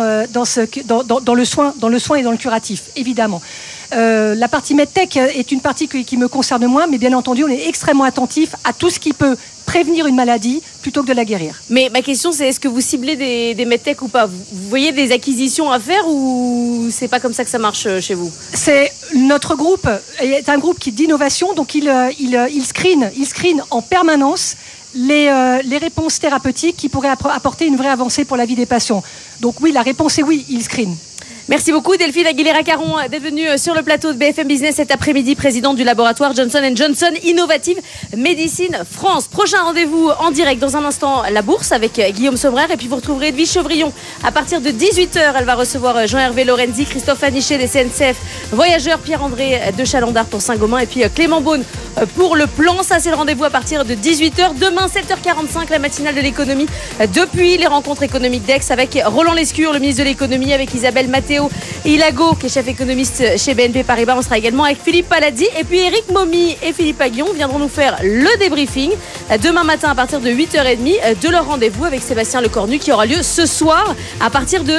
le soin et dans le curatif, évidemment. La partie medtech est une partie qui me concerne moins, mais bien entendu on est extrêmement attentif à tout ce qui peut prévenir une maladie plutôt que de la guérir.
Mais ma question c'est, est-ce que vous ciblez des medtech ou pas? Vous voyez des acquisitions à faire ou c'est pas comme ça que ça marche chez vous?
C'est notre groupe est un groupe d'innovation, donc il screen en permanence les réponses thérapeutiques qui pourraient apporter une vraie avancée pour la vie des patients. Donc oui, la réponse est oui, il screen.
Merci beaucoup Delphine Aguilera-Caron d'être venue sur le plateau de BFM Business cet après-midi, présidente du laboratoire Johnson & Johnson Innovative Médecine France. Prochain rendez-vous en direct dans un instant, la bourse avec Guillaume Sombrère, et puis vous retrouverez Edwige Chevrillon à partir de 18h. Elle va recevoir Jean-Hervé Lorenzi, Christophe Anichet des CNCF Voyageurs, Pierre-André de Chalandard pour Saint-Gobain et puis Clément Beaune pour le plan. Ça c'est le rendez-vous à partir de 18h. Demain 7h45, la matinale de l'économie depuis les rencontres économiques d'Aix avec Roland Lescure, le ministre de l'économie, avec Isabelle Matteo Ilago qui est chef économiste chez BNP Paribas. On sera également avec Philippe Palazzi et puis Eric Momy et Philippe Aguillon viendront nous faire le débriefing demain matin à partir de 8h30 de leur rendez-vous avec Sébastien Lecornu qui aura lieu ce soir à partir de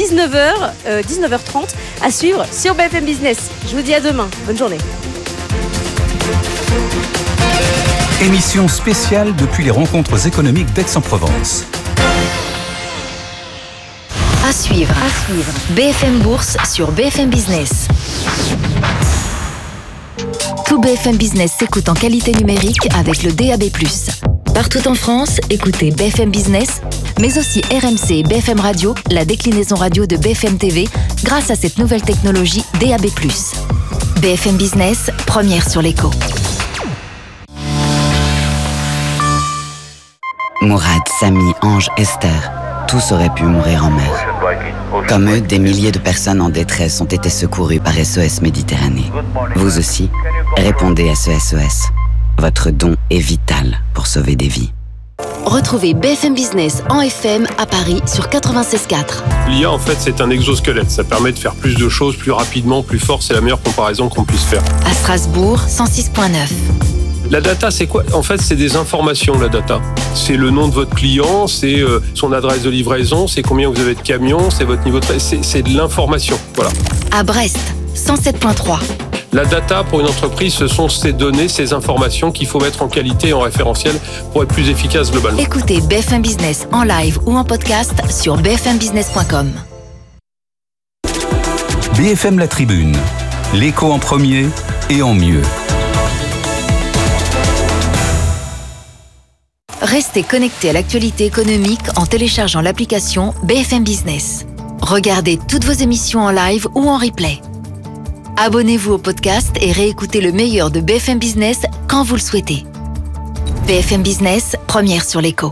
19h30 à suivre sur BFM Business. Je vous dis à demain. Bonne journée.
Émission spéciale depuis les rencontres économiques d'Aix-en-Provence.
À suivre. BFM Bourse sur BFM Business. Tout BFM Business s'écoute en qualité numérique avec le DAB+. Partout en France, écoutez BFM Business, mais aussi RMC et BFM Radio, la déclinaison radio de BFM TV, grâce à cette nouvelle technologie DAB+. BFM Business, première sur l'écho.
Mourad, Samy, Ange, Esther, tous auraient pu mourir en mer. Comme eux, des milliers de personnes en détresse ont été secourues par SOS Méditerranée. Vous aussi, répondez à ce SOS. Votre don est vital pour sauver des vies.
Retrouvez BFM Business en FM à Paris sur 96.4.
L'IA, en fait, c'est un exosquelette. Ça permet de faire plus de choses plus rapidement, plus fort. C'est la meilleure comparaison qu'on puisse faire.
À Strasbourg, 106.9.
La data, c'est quoi ? En fait, c'est des informations, la data. C'est le nom de votre client, c'est son adresse de livraison, c'est combien vous avez de camions, c'est votre niveau de... C'est de l'information, voilà.
À Brest, 107.3.
La data, pour une entreprise, ce sont ces données, ces informations qu'il faut mettre en qualité et en référentiel pour être plus efficace globalement.
Écoutez BFM Business en live ou en podcast sur bfmbusiness.com.
BFM La Tribune, l'écho en premier et en mieux.
Restez connectés à l'actualité économique en téléchargeant l'application BFM Business. Regardez toutes vos émissions en live ou en replay. Abonnez-vous au podcast et réécoutez le meilleur de BFM Business quand vous le souhaitez. BFM Business, première sur l'écho.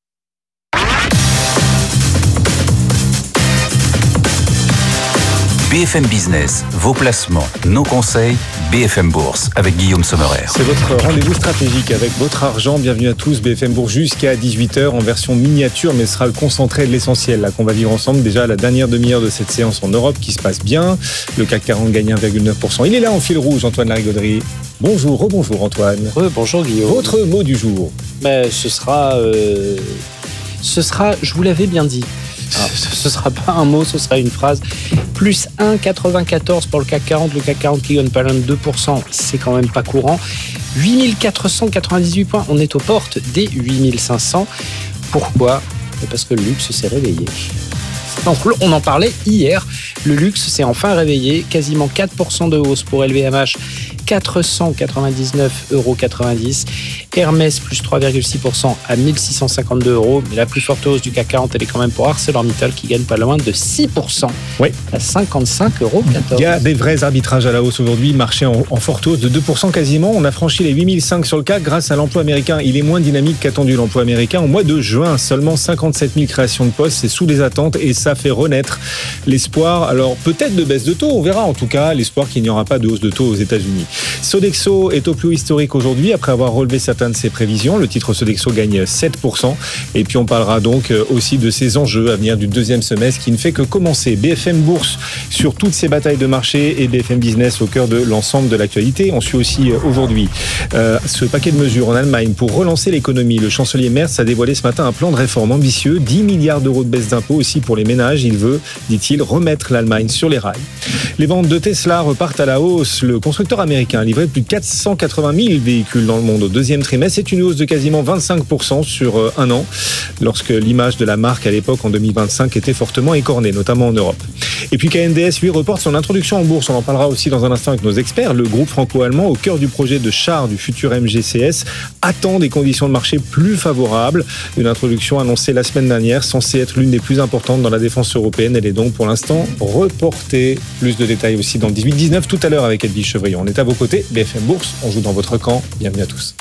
BFM Business, vos placements, nos conseils, BFM Bourse avec Guillaume Sommerer.
C'est votre rendez-vous stratégique avec votre argent. Bienvenue à tous, BFM Bourse jusqu'à 18h en version miniature, mais ce sera le concentré de l'essentiel là qu'on va vivre ensemble. Déjà la dernière demi-heure de cette séance en Europe qui se passe bien. Le CAC 40 gagne 1,9%. Il est là en fil rouge, Antoine Larigauderie. Bonjour, rebonjour Antoine.
Bonjour Guillaume.
Votre mot du jour.
Ce sera, je vous l'avais bien dit. Ce ne sera pas un mot, ce sera une phrase. Plus 1,94 pour le CAC 40. Le CAC 40 qui gagne pas loin de 2%, c'est quand même pas courant. 8498 points, on est aux portes des 8500. Pourquoi ? Parce que le luxe s'est réveillé. Donc, on en parlait hier, le luxe s'est enfin réveillé, quasiment 4% de hausse pour LVMH, 499,90 €. Hermès, plus 3,6% à 1652 €. Mais la plus forte hausse du CAC 40, elle est quand même pour ArcelorMittal qui gagne pas loin de 6%, à 55,14 €.
Il y a des vrais arbitrages à la hausse aujourd'hui, marché en forte hausse de 2% quasiment. On a franchi les 8005 sur le CAC grâce à l'emploi américain. Il est moins dynamique qu'attendu l'emploi américain. Au mois de juin, seulement 57 000 créations de postes, c'est sous les attentes et ça fait renaître l'espoir. Alors peut-être de baisse de taux, on verra en tout cas l'espoir qu'il n'y aura pas de hausse de taux aux États-Unis. Sodexo est au plus haut historique aujourd'hui après avoir relevé certaines de ses prévisions. Le titre Sodexo gagne 7%. Et puis on parlera donc aussi de ces enjeux à venir du deuxième semestre qui ne fait que commencer. BFM Bourse sur toutes ces batailles de marché et BFM Business au cœur de l'ensemble de l'actualité. On suit aussi aujourd'hui ce paquet de mesures en Allemagne pour relancer l'économie. Le chancelier Merz a dévoilé ce matin un plan de réforme ambitieux, 10 milliards d'euros de baisse d'impôts aussi pour les ménages. Il veut, dit-il, remettre l'Allemagne sur les rails. Les ventes de Tesla repartent à la hausse. Le constructeur américain a livré plus de 480 000 véhicules dans le monde au deuxième trimestre. C'est une hausse de quasiment 25% sur un an, lorsque l'image de la marque à l'époque en 2025 était fortement écornée, notamment en Europe. Et puis KNDS, lui, reporte son introduction en bourse. On en parlera aussi dans un instant avec nos experts. Le groupe franco-allemand, au cœur du projet de char du futur MGCS, attend des conditions de marché plus favorables. Une introduction annoncée la semaine dernière, censée être l'une des plus importantes dans la défense européenne. Elle est donc pour l'instant reportée. Plus de détails aussi dans le 18-19 tout à l'heure avec Edwige Chevrillon. On est à vos côtés. BFM Bourse, on joue dans votre camp. Bienvenue à tous.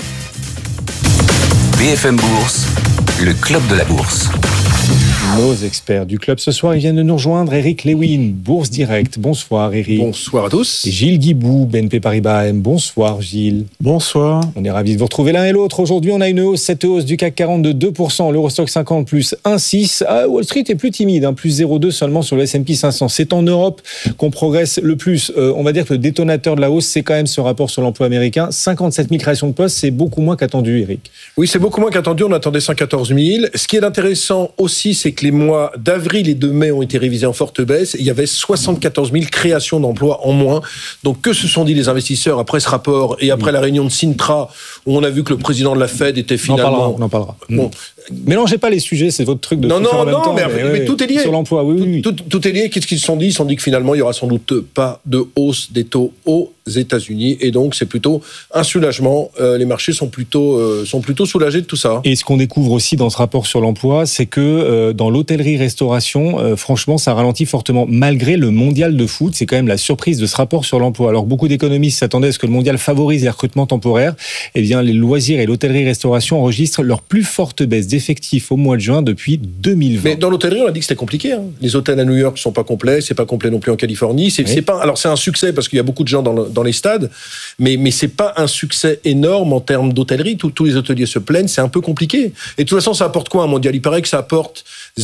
BFM Bourse, le club de la bourse.
Nos experts du club ce soir, ils viennent de nous rejoindre. Eric Lewin, Bourse Direct. Bonsoir Eric.
Bonsoir à tous.
Et Gilles Guibou, BNP Paribas AM. Bonsoir Gilles.
Bonsoir.
On est ravis de vous retrouver l'un et l'autre. Aujourd'hui, on a une hausse, cette hausse du CAC 40 de 2%, l'Eurostock 50 plus 1,6. Wall Street est plus timide, plus 0,2 seulement sur le S&P 500. C'est en Europe qu'on progresse le plus. On va dire que le détonateur de la hausse, c'est quand même ce rapport sur l'emploi américain. 57 000 créations de postes, c'est beaucoup moins qu'attendu, Eric.
Oui, c'est beaucoup moins qu'attendu. On attendait 114 000. Ce qui est intéressant aussi, c'est que que les mois d'avril et de mai ont été révisés en forte baisse. Il y avait 74 000 créations d'emplois en moins. Donc, que se sont dit les investisseurs après ce rapport et après la réunion de Sintra, où on a vu que le président de la Fed était finalement...
On en parlera.
Bon.
Mélangez pas les sujets, c'est votre truc de
non,
tout faire en même temps.
Mais tout est lié.
Sur l'emploi, oui.
Tout est lié. Qu'est-ce qu'ils se sont dit ? Ils se sont dit que finalement, il n'y aura sans doute pas de hausse des taux aux États-Unis. Et donc, c'est plutôt un soulagement. Les marchés sont plutôt soulagés de tout ça.
Et ce qu'on découvre aussi dans ce rapport sur l'emploi, c'est que dans l'hôtellerie-restauration, franchement, ça ralentit fortement, malgré le mondial de foot. C'est quand même la surprise de ce rapport sur l'emploi. Alors, beaucoup d'économistes s'attendaient à ce que le mondial favorise les recrutements temporaires. Eh bien, les loisirs et l'hôtellerie-restauration enregistrent leur plus forte baisse d'effectifs au mois de juin depuis 2020.
Mais dans l'hôtellerie, on a dit que c'était compliqué. Les hôtels à New York ne sont pas complets, c'est pas complet non plus en Californie. C'est pas. Alors, c'est un succès parce qu'il y a beaucoup de gens dans les stades, mais c'est pas un succès énorme en termes d'hôtellerie. Tous les hôteliers se plaignent, c'est un peu compliqué. Et de toute façon, ça apporte quoi un mondial ? Il paraît que ça apporte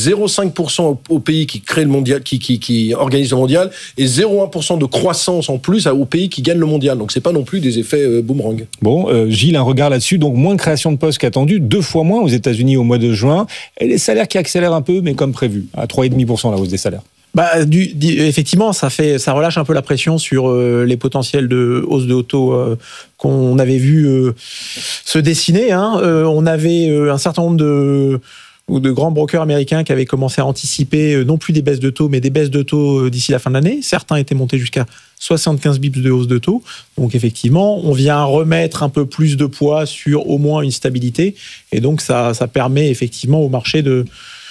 0,5% au pays qui crée le mondial, qui organise le mondial, et 0,1% de croissance en plus au pays qui gagne le mondial. Donc c'est pas non plus des effets boomerang.
Bon, Gilles, un regard là-dessus. Donc moins de création de postes qu'attendu, 2 fois moins aux États-Unis au mois de juin, et les salaires qui accélèrent un peu, mais comme prévu, à 3,5% la hausse des salaires.
Effectivement, ça relâche un peu la pression sur les potentiels de hausse de taux qu'on avait vu se dessiner. On avait un certain nombre de grands brokers américains qui avaient commencé à anticiper non plus des baisses de taux, mais des baisses de taux d'ici la fin de l'année. Certains étaient montés jusqu'à 75 bips de hausse de taux. Donc effectivement, on vient remettre un peu plus de poids sur au moins une stabilité. Et donc ça permet effectivement au marché de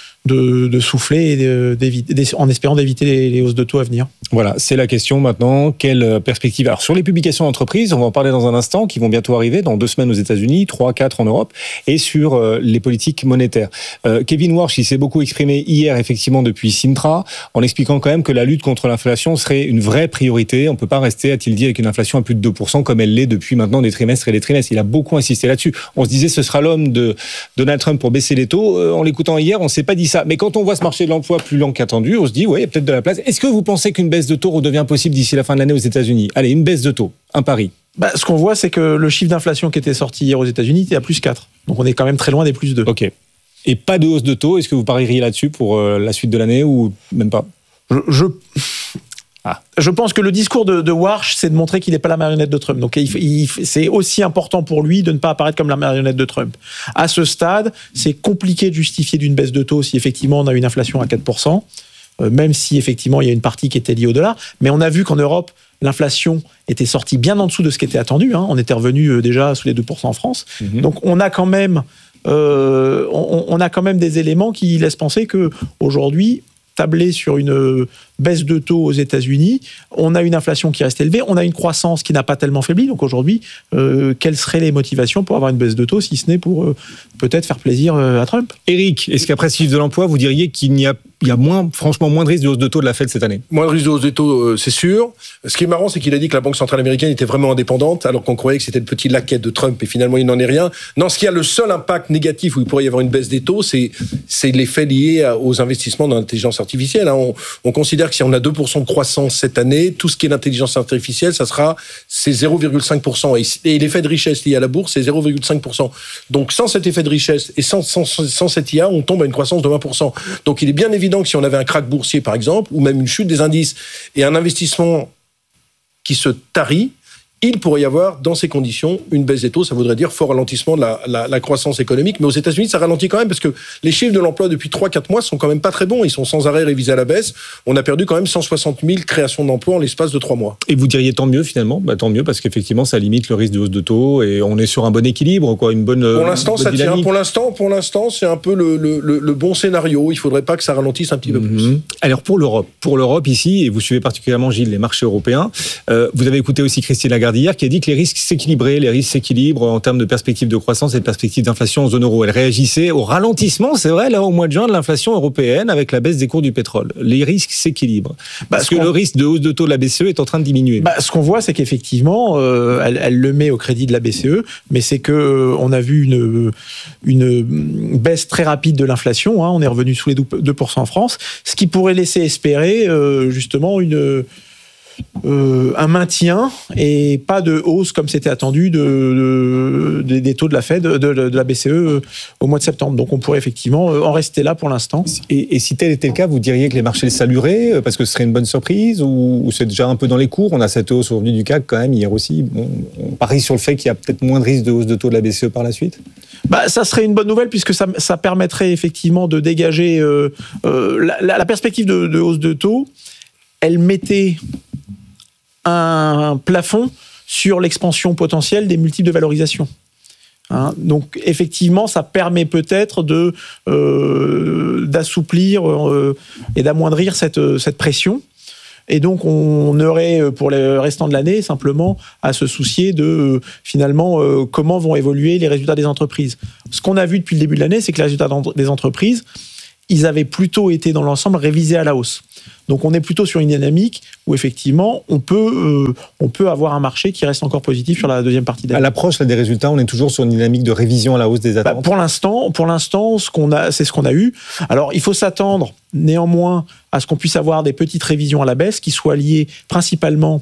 souffler et en espérant d'éviter les hausses de taux à venir.
Voilà, c'est la question maintenant. Quelle perspective ? Alors, sur les publications d'entreprises, on va en parler dans un instant, qui vont bientôt arriver, dans 2 semaines aux États-Unis, 3, 4 en Europe, et sur les politiques monétaires. Kevin Warsh, il s'est beaucoup exprimé hier, effectivement, depuis Sintra, en expliquant quand même que la lutte contre l'inflation serait une vraie priorité. On ne peut pas rester, a-t-il dit, avec une inflation à plus de 2%, comme elle l'est depuis maintenant des trimestres et des trimestres. Il a beaucoup insisté là-dessus. On se disait, ce sera l'homme de Donald Trump pour baisser les taux. En l'écoutant hier, on ne s'est pas dit ça. Mais quand on voit ce marché de l'emploi plus lent qu'attendu, on se dit, ouais, il y a peut-être de la place. Est-ce que vous pensez qu'une baisse de taux redevient possible d'ici la fin de l'année aux États-Unis ? Allez, une baisse de taux, un pari.
Ce qu'on voit, c'est que le chiffre d'inflation qui était sorti hier aux États-Unis était à plus 4. Donc on est quand même très loin des plus 2.
Ok. Et pas de hausse de taux. Est-ce que vous parieriez là-dessus pour la suite de l'année ou même pas ?
Je pense que le discours de Warsh, c'est de montrer qu'il n'est pas la marionnette de Trump. Donc c'est aussi important pour lui de ne pas apparaître comme la marionnette de Trump. À ce stade, c'est compliqué de justifier d'une baisse de taux si effectivement on a une inflation à 4%, même si effectivement il y a une partie qui était liée au dollar. Mais on a vu qu'en Europe, l'inflation était sortie bien en dessous de ce qui était attendu. On était revenu déjà sous les 2% en France. Donc on a quand même des éléments qui laissent penser qu'aujourd'hui, tabler sur une baisse de taux aux États-Unis, on a une inflation qui reste élevée, on a une croissance qui n'a pas tellement faibli. Donc aujourd'hui, quelles seraient les motivations pour avoir une baisse de taux, si ce n'est pour peut-être faire plaisir à Trump ?
Éric, est-ce qu'après ce chiffre de l'emploi, vous diriez qu'il y a franchement moins de risques de hausse de taux de la Fed cette année ?
Moins de risques de hausse de taux, c'est sûr. Ce qui est marrant, c'est qu'il a dit que la Banque centrale américaine était vraiment indépendante, alors qu'on croyait que c'était le petit laquais de Trump, et finalement, il n'en est rien. Non, ce qui a le seul impact négatif où il pourrait y avoir une baisse des taux, c'est l'effet lié aux investissements dans l'intelligence artificielle. On considère que si on a 2% de croissance cette année, tout ce qui est l'intelligence artificielle, c'est 0,5%. Et l'effet de richesse lié à la bourse, c'est 0,5%. Donc, sans cet effet de richesse et sans cette IA, on tombe à une croissance de 20%. Donc, il est bien évident que si on avait un krach boursier, par exemple, ou même une chute des indices et un investissement qui se tarit, il pourrait y avoir, dans ces conditions, une baisse des taux. Ça voudrait dire fort ralentissement de la croissance économique. Mais aux États-Unis, ça ralentit quand même parce que les chiffres de l'emploi depuis 3-4 mois sont quand même pas très bons. Ils sont sans arrêt révisés à la baisse. On a perdu quand même 160 000 créations d'emplois en l'espace de 3 mois.
Et vous diriez tant mieux finalement ? Tant mieux parce qu'effectivement, ça limite le risque de hausse de taux et on est sur un bon équilibre, quoi, une bonne
Pour l'instant, ça
dynamique.
tient. Pour l'instant, c'est un peu le bon scénario. Il faudrait pas que ça ralentisse un petit peu plus.
Alors pour l'Europe ici, et vous suivez particulièrement, Gilles, les marchés européens, vous avez écouté aussi Christine Lagarde hier qui a dit que les risques s'équilibrent en termes de perspectives de croissance et de perspectives d'inflation en zone euro. Elle réagissait au ralentissement, c'est vrai, là, au mois de juin, de l'inflation européenne avec la baisse des cours du pétrole. Les risques s'équilibrent. Parce que le risque de hausse de taux de la BCE est en train de diminuer.
Ce qu'on voit, c'est qu'effectivement, elle le met au crédit de la BCE, mais c'est qu'on a vu une baisse très rapide de l'inflation. On est revenu sous les 2% en France, ce qui pourrait laisser espérer justement un maintien et pas de hausse comme c'était attendu des taux de la Fed, de la BCE au mois de septembre. Donc on pourrait effectivement en rester là pour l'instant.
Et si tel était le cas, vous diriez que les marchés le salueraient parce que ce serait une bonne surprise ou c'est déjà un peu dans les cours? On a cette hausse aujourd'hui du CAC quand même hier aussi. On parie sur le fait qu'il y a peut-être moins de risque de hausse de taux de la BCE par la suite?
Ça serait une bonne nouvelle puisque ça permettrait effectivement de dégager la perspective de hausse de taux. Elle mettait un plafond sur l'expansion potentielle des multiples de valorisation. Donc effectivement, ça permet peut-être d'assouplir et d'amoindrir cette pression. Et donc, on aurait, pour le restant de l'année, simplement à se soucier de, finalement, comment vont évoluer les résultats des entreprises. Ce qu'on a vu depuis le début de l'année, c'est que les résultats des entreprises, ils avaient plutôt été, dans l'ensemble, révisés à la hausse. Donc, on est plutôt sur une dynamique où, effectivement, on peut avoir un marché qui reste encore positif sur la deuxième partie d'année.
À l'approche des résultats, on est toujours sur une dynamique de révision à la hausse des attentes.
Pour l'instant, c'est ce qu'on a eu. Alors, il faut s'attendre, néanmoins, à ce qu'on puisse avoir des petites révisions à la baisse qui soient liées principalement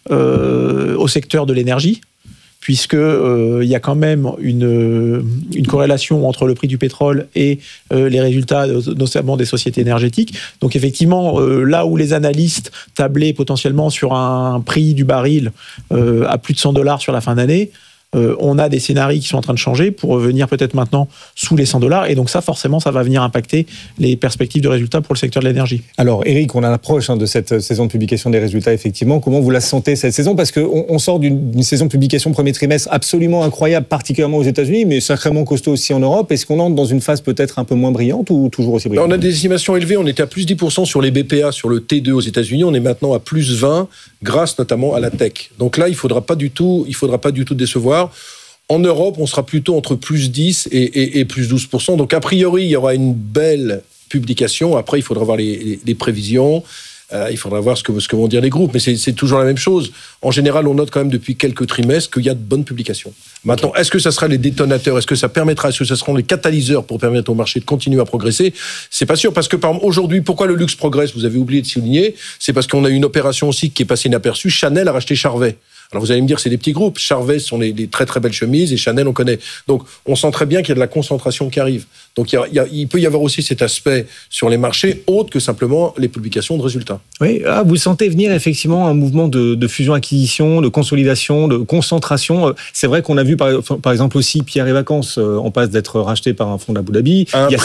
au secteur de l'énergie, puisque il y a quand même une corrélation entre le prix du pétrole et les résultats, notamment des sociétés énergétiques. Donc effectivement, là où les analystes tablaient potentiellement sur un prix du baril à plus de $100 sur la fin d'année, on a des scénarios qui sont en train de changer pour revenir peut-être maintenant sous les $100. Et donc ça, forcément, ça va venir impacter les perspectives de résultats pour le secteur de l'énergie.
Alors, Eric, on approche de cette saison de publication des résultats, effectivement. Comment vous la sentez, cette saison? Parce qu'on sort d'une saison de publication premier trimestre absolument incroyable, particulièrement aux États-Unis, mais sacrément costaud aussi en Europe. Est-ce qu'on entre dans une phase peut-être un peu moins brillante ou toujours aussi brillante?
On a des estimations élevées. On était à plus 10% sur les BPA, sur le T2 aux États-Unis. On est maintenant à plus 20, grâce notamment à la tech. Donc là, il faudra pas du tout décevoir. En Europe, on sera plutôt entre plus 10 et plus 12%. Donc, a priori, il y aura une belle publication. Après, il faudra voir les prévisions. Il faudra voir ce que vont dire les groupes. Mais c'est toujours la même chose. En général, on note quand même depuis quelques trimestres qu'il y a de bonnes publications. Maintenant, est-ce que ça sera les détonateurs? Est-ce que ça seront les catalyseurs pour permettre au marché de continuer à progresser? C'est pas sûr. Parce que, par exemple, aujourd'hui, pourquoi le luxe progresse? Vous avez oublié de souligner. C'est parce qu'on a eu une opération aussi qui est passée inaperçue. Chanel a racheté Charvet. Alors vous allez me dire, c'est des petits groupes. Charvet, ce sont des très très belles chemises et Chanel, on connaît. Donc on sent très bien qu'il y a de la concentration qui arrive. Donc il peut y avoir aussi cet aspect sur les marchés, autre que simplement les publications de résultats.
Oui, vous sentez venir effectivement un mouvement de fusion-acquisition, de consolidation, de concentration. C'est vrai qu'on a vu par exemple aussi Pierre et Vacances en passe d'être racheté par un fonds d'Abu Dhabi.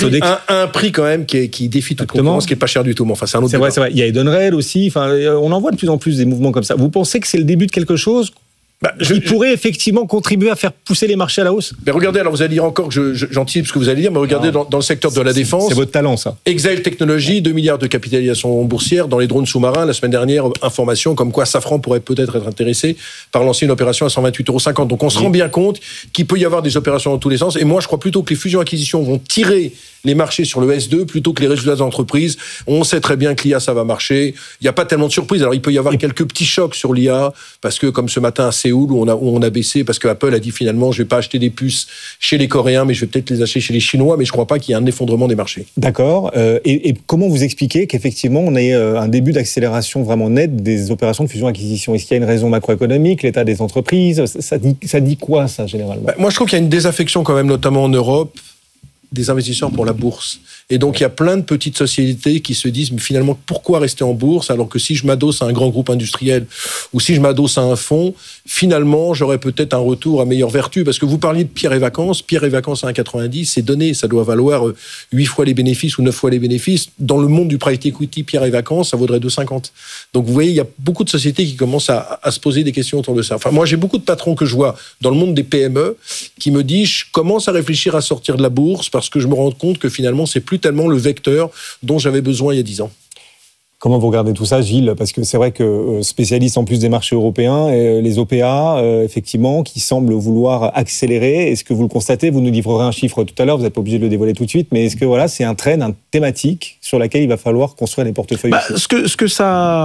Un prix quand même qui défie toute concurrence, qui est pas cher du tout. Mais enfin, c'est un autre débat.
C'est vrai. Il y a Edenred aussi. Enfin, on en voit de plus en plus des mouvements comme ça. Vous pensez que c'est le début de quelque chose qui pourrait effectivement contribuer à faire pousser les marchés à la hausse?
Mais regardez, alors vous allez dire encore que j'anticipe ce que vous allez dire, mais regardez dans le secteur de la défense.
C'est votre talent, ça.
Exail Technologies, 2 milliards de capitalisation boursière. Dans les drones sous-marins, la semaine dernière, information comme quoi Safran pourrait peut-être être intéressé par lancer une opération à 128,50 €. Donc on se rend bien compte qu'il peut y avoir des opérations dans tous les sens. Et moi, je crois plutôt que les fusions-acquisitions vont tirer les marchés sur le S2 plutôt que les résultats d'entreprise. On sait très bien que l'IA, ça va marcher. Il n'y a pas tellement de surprises. Alors, il peut y avoir quelques petits chocs sur l'IA, parce que, comme ce matin à Séoul, où on a baissé, parce que Apple a dit finalement, je vais pas acheter des puces chez les Coréens, mais je vais peut-être les acheter chez les Chinois, mais je crois pas qu'il y ait un effondrement des marchés.
D'accord. Et comment vous expliquez qu'effectivement, on ait un début d'accélération vraiment nette des opérations de fusion-acquisition? Est-ce qu'il y a une raison macroéconomique, l'état des entreprises? Ça dit quoi, ça, généralement?
Moi, je trouve qu'il y a une désaffection quand même, notamment en Europe, des investisseurs pour la bourse. Et donc, il y a plein de petites sociétés qui se disent, mais finalement, pourquoi rester en bourse alors que si je m'adosse à un grand groupe industriel ou si je m'adosse à un fonds, finalement, j'aurais peut-être un retour à meilleure vertu. Parce que vous parliez de Pierre et Vacances. Pierre et Vacances à 1,90, c'est donné. Ça doit valoir 8 fois les bénéfices ou 9 fois les bénéfices. Dans le monde du private equity, Pierre et Vacances, ça vaudrait 2,50. Donc, vous voyez, il y a beaucoup de sociétés qui commencent à se poser des questions autour de ça. Enfin, moi, j'ai beaucoup de patrons que je vois dans le monde des PME qui me disent, je commence à réfléchir à sortir de la bourse parce que je me rends compte que finalement, c'est plus tellement le vecteur dont j'avais besoin il y a 10 ans.
Comment vous regardez tout ça, Gilles? Parce que c'est vrai que spécialiste en plus des marchés européens, les OPA, effectivement, qui semblent vouloir accélérer. Est-ce que vous le constatez? Vous nous livrerez un chiffre tout à l'heure, vous n'êtes pas obligé de le dévoiler tout de suite, mais est-ce que voilà, c'est un trend, une thématique sur laquelle il va falloir construire des portefeuilles?
Ce que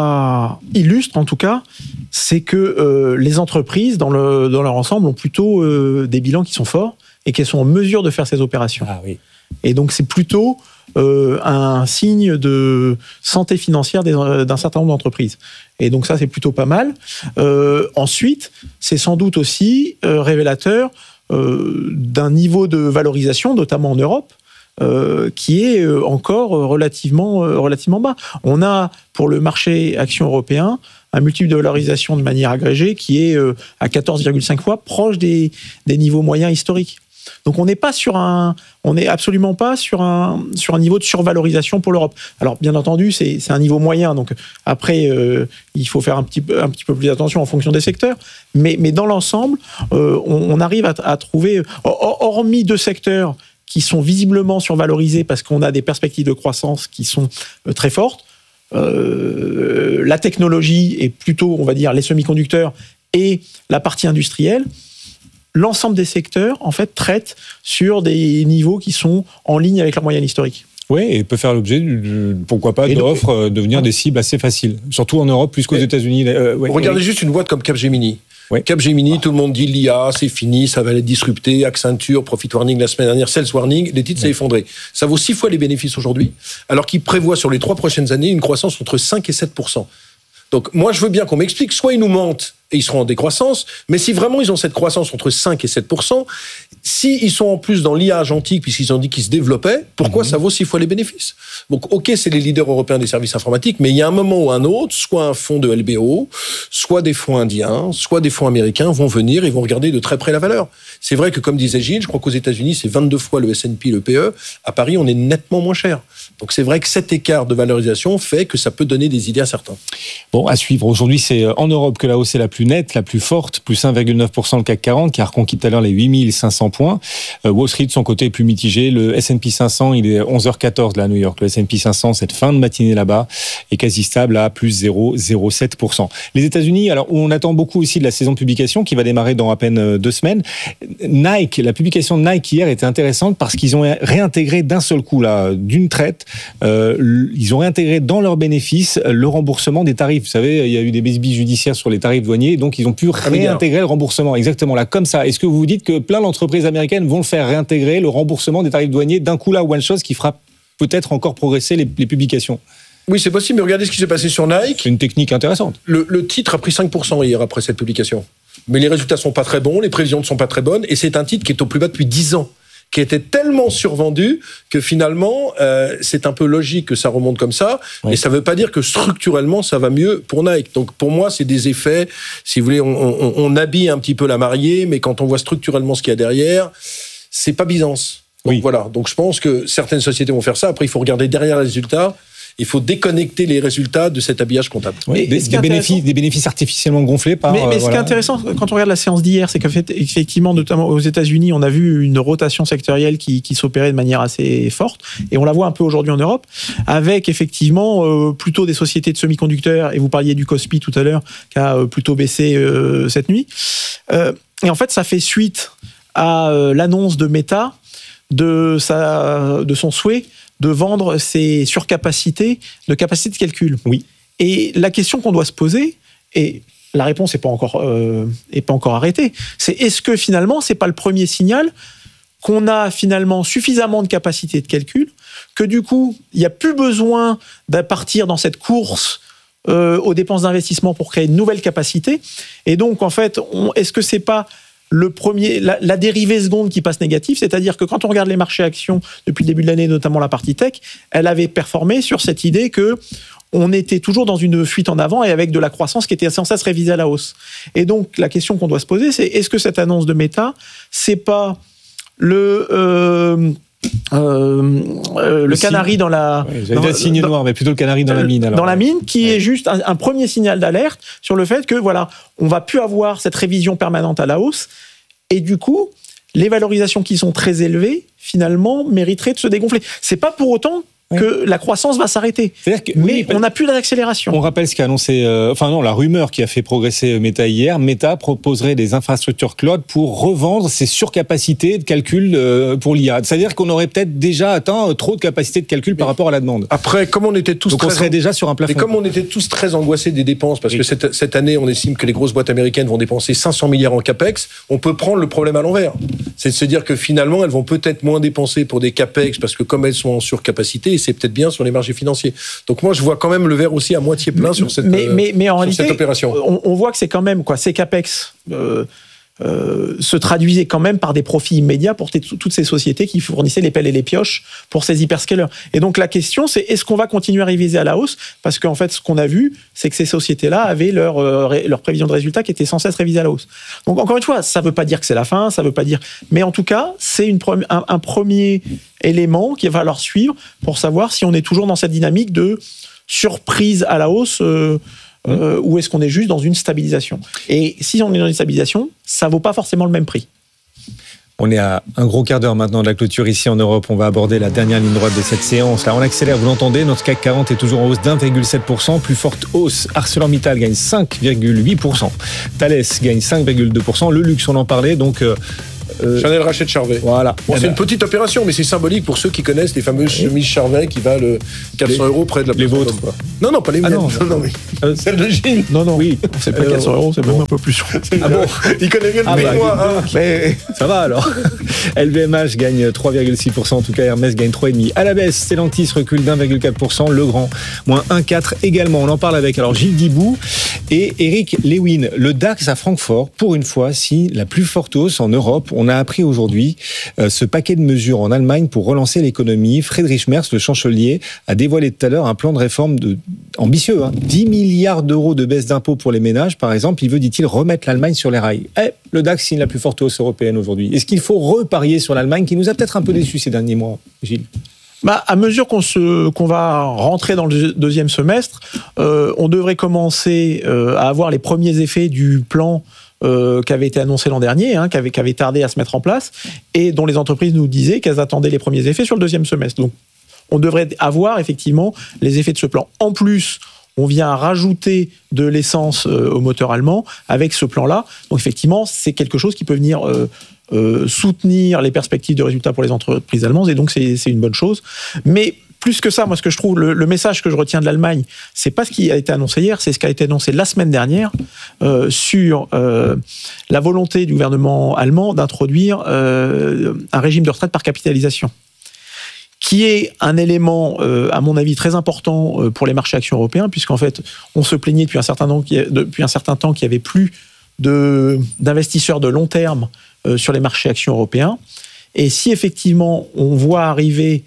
ça illustre, en tout cas, c'est que les entreprises, dans leur ensemble, ont plutôt des bilans qui sont forts et qu'elles sont en mesure de faire ces opérations.
Ah oui.
Et donc c'est plutôt un signe de santé financière d'un certain nombre d'entreprises. Et donc ça, c'est plutôt pas mal. Ensuite, c'est sans doute aussi révélateur d'un niveau de valorisation, notamment en Europe, qui est encore relativement bas. On a, pour le marché action européen, un multiple de valorisation de manière agrégée qui est à 14,5 fois, proche des niveaux moyens historiques. Donc on n'est absolument pas sur un niveau de survalorisation pour l'Europe. Alors bien entendu, c'est un niveau moyen, donc après il faut faire un petit peu plus attention en fonction des secteurs, mais dans l'ensemble, on arrive à trouver, hormis 2 secteurs qui sont visiblement survalorisés parce qu'on a des perspectives de croissance qui sont très fortes, la technologie et plutôt, on va dire, les semi-conducteurs et la partie industrielle. L'ensemble des secteurs, en fait, traitent sur des niveaux qui sont en ligne avec leur moyenne historique.
Oui, et peut faire l'objet, pourquoi pas, d'offres, devenir des cibles assez faciles. Surtout en Europe, plus qu'aux États-Unis.
Regardez juste une boîte comme Capgemini. Oui. Capgemini, tout le monde dit l'IA, c'est fini, ça va être disrupté. Accenture, Profit Warning la semaine dernière, Sales Warning, les titres s'est effondré. Ça vaut 6 fois les bénéfices aujourd'hui, alors qu'ils prévoient sur les 3 prochaines années une croissance entre 5 et 7%. Donc, moi, je veux bien qu'on m'explique, soit ils nous mentent et ils seront en décroissance, mais si vraiment ils ont cette croissance entre 5 et 7%, s'ils sont en plus dans l'IA agentique, puisqu'ils ont dit qu'ils se développaient, pourquoi ça vaut 6 fois les bénéfices? Donc, ok, c'est les leaders européens des services informatiques, mais il y a un moment ou un autre, soit un fonds de LBO, soit des fonds indiens, soit des fonds américains vont venir et vont regarder de très près la valeur. C'est vrai que, comme disait Gilles, je crois qu'aux États-Unis, c'est 22 fois le S&P, le PE. À Paris, on est nettement moins cher. Donc, c'est vrai que cet écart de valorisation fait que ça peut donner des idées à certains.
Bon, à suivre. Aujourd'hui, c'est en Europe que la hausse est la plus nette, la plus forte, plus 1,9% le CAC 40, qui a reconquis tout à l'heure les 8500 points. Wall Street, de son côté, est plus mitigé. Le S&P 500, il est 11h14 là à New York. Le S&P 500, cette fin de matinée là-bas, est quasi stable à plus 0,07%. Les États-Unis, alors où on attend beaucoup aussi de la saison de publication, qui va démarrer dans à peine 2 semaines. Nike, la publication de Nike hier était intéressante parce qu'ils ont réintégré d'un seul coup, là, d'une traite, ils ont réintégré dans leurs bénéfices le remboursement des tarifs. Vous savez, il y a eu des bisbilles judiciaires sur les tarifs douaniers, donc ils ont pu réintégrer le remboursement. Exactement, là, comme ça. Est-ce que vous vous dites que plein d'entreprises américaines vont le faire réintégrer, le remboursement des tarifs douaniers d'un coup là, one shot, qui fera peut-être encore progresser les publications?
Oui, c'est possible, mais regardez ce qui s'est passé sur Nike.
C'est une technique intéressante.
Le titre a pris 5% hier après cette publication. Mais les résultats sont pas très bons, les prévisions ne sont pas très bonnes, et c'est un titre qui est au plus bas depuis 10 ans. Qui était tellement survendu que finalement, c'est un peu logique que ça remonte comme ça. Oui. Et ça ne veut pas dire que structurellement, ça va mieux pour Nike. Donc pour moi, c'est des effets, si vous voulez, on habille un petit peu la mariée, mais quand on voit structurellement ce qu'il y a derrière, c'est pas Byzance. Donc oui. Voilà. Donc je pense que certaines sociétés vont faire ça. Après, il faut regarder derrière les résultats. Il faut déconnecter les résultats de cet habillage comptable.
Oui, des bénéfices artificiellement gonflés par...
Mais ce qui est intéressant, quand on regarde la séance d'hier, c'est qu'effectivement, notamment aux États-Unis, on a vu une rotation sectorielle qui s'opérait de manière assez forte, et on la voit un peu aujourd'hui en Europe, avec effectivement plutôt des sociétés de semi-conducteurs, et vous parliez du Kospi tout à l'heure, qui a plutôt baissé cette nuit. Et en fait, ça fait suite à l'annonce de Meta de son souhait de vendre ses surcapacités de capacité de calcul.
Oui.
Et la question qu'on doit se poser, et la réponse n'est pas encore arrêtée, c'est est-ce que finalement, c'est pas le premier signal qu'on a finalement suffisamment de capacité de calcul, que du coup, il n'y a plus besoin de partir dans cette course aux dépenses d'investissement pour créer de nouvelles capacités. Et donc, en fait, est-ce que c'est pas la dérivée seconde qui passe négative, c'est-à-dire que quand on regarde les marchés actions depuis le début de l'année, notamment la partie tech, elle avait performé sur cette idée que on était toujours dans une fuite en avant et avec de la croissance qui était sans cesse révisée à la hausse. Et donc la question qu'on doit se poser, c'est est-ce que cette annonce de Meta, c'est pas le canari dans la...
Oui, j'allais dire signe noir, mais plutôt le canari dans la mine. Alors.
Dans la mine, qui est juste un premier signal d'alerte sur le fait que, voilà, on va plus avoir cette révision permanente à la hausse, et du coup, les valorisations qui sont très élevées, finalement, mériteraient de se dégonfler. C'est pas pour autant que la croissance va s'arrêter. Mais on n'a plus d'accélération.
On rappelle ce qu'a annoncé, la rumeur qui a fait progresser Meta hier. Meta proposerait des infrastructures cloud pour revendre ses surcapacités de calcul pour l'IA. C'est-à-dire qu'on aurait peut-être déjà atteint trop de capacités de calcul par rapport à la demande.
Après, comme on était tous
on serait déjà sur un plafond.
Et comme on était tous très angoissés des dépenses, parce que cette année, on estime que les grosses boîtes américaines vont dépenser 500 milliards en capex, on peut prendre le problème à l'envers. C'est de se dire que finalement, elles vont peut-être moins dépenser pour des capex parce que comme elles sont en surcapacité, c'est peut-être bien sur les marchés financiers. Donc moi, je vois quand même le verre aussi à moitié plein sur cette
mais en réalité,
cette opération.
On voit que c'est quand même ces capex se traduisaient quand même par des profits immédiats pour toutes ces sociétés qui fournissaient les pelles et les pioches pour ces hyperscalers. Et donc la question, c'est est-ce qu'on va continuer à réviser à la hausse ? Parce qu'en fait, ce qu'on a vu, c'est que ces sociétés-là avaient leur prévision de résultats qui était sans cesse révisée à la hausse. Donc encore une fois, ça ne veut pas dire que c'est la fin, ça veut pas dire... Mais en tout cas, c'est un premier élément qu'il va falloir suivre pour savoir si on est toujours dans cette dynamique de surprise à la hausse ou est-ce qu'on est juste dans une stabilisation ? Et si on est dans une stabilisation, ça ne vaut pas forcément le même prix.
On est à un gros quart d'heure maintenant de la clôture ici en Europe. On va aborder la dernière ligne droite de cette séance. Là, on accélère, vous l'entendez, notre CAC 40 est toujours en hausse d'1,7%. Plus forte hausse, ArcelorMittal gagne 5,8%. Thales gagne 5,2%. Le luxe, on en parlait, donc...
Chanel rachète Charvet.
Voilà.
Bon, c'est une petite opération, mais c'est symbolique pour ceux qui connaissent les fameuses chemises Charvet qui valent 400 € près de la...
Les vôtres, quoi.
Non, pas les miennes. Non, mais celle de Gilles.
Non, oui. C'est pas 400 €, c'est même un peu plus.
Ah bon. Il connaît mieux le prix que moi.
Mais ça va alors. LVMH gagne 3,6%, en tout cas Hermès gagne 3,5%. À la baisse, Stellantis recule d'1,4%, Legrand moins 1,4% également. On en parle avec Gilles Guibou et Eric Lewin. Le DAX à Francfort, pour une fois, signe la plus forte hausse en Europe. On a appris aujourd'hui ce paquet de mesures en Allemagne pour relancer l'économie. Friedrich Merz, le chancelier, a dévoilé tout à l'heure un plan de réforme ambitieux. 10 milliards d'euros de baisse d'impôts pour les ménages, par exemple. Il veut, dit-il, remettre l'Allemagne sur les rails. Le DAX signe la plus forte hausse européenne aujourd'hui. Est-ce qu'il faut reparier sur l'Allemagne qui nous a peut-être un peu déçus ces derniers mois, Gilles ?
À mesure qu'on va rentrer dans le deuxième semestre, on devrait commencer à avoir les premiers effets du plan qui avait été annoncé l'an dernier, qui avait tardé à se mettre en place, et dont les entreprises nous disaient qu'elles attendaient les premiers effets sur le deuxième semestre. Donc, on devrait avoir effectivement les effets de ce plan. En plus, on vient rajouter de l'essence au moteur allemand avec ce plan-là. Donc, effectivement, c'est quelque chose qui peut venir soutenir les perspectives de résultats pour les entreprises allemandes, et donc c'est une bonne chose. Mais plus que ça, moi, ce que je trouve, le message que je retiens de l'Allemagne, c'est pas ce qui a été annoncé hier, c'est ce qui a été annoncé la semaine dernière sur la volonté du gouvernement allemand d'introduire un régime de retraite par capitalisation, qui est un élément, à mon avis, très important pour les marchés actions européens, puisqu'en fait, on se plaignait depuis un certain temps qu'il n'y avait plus d'investisseurs de long terme sur les marchés actions européens. Et si effectivement on voit arriver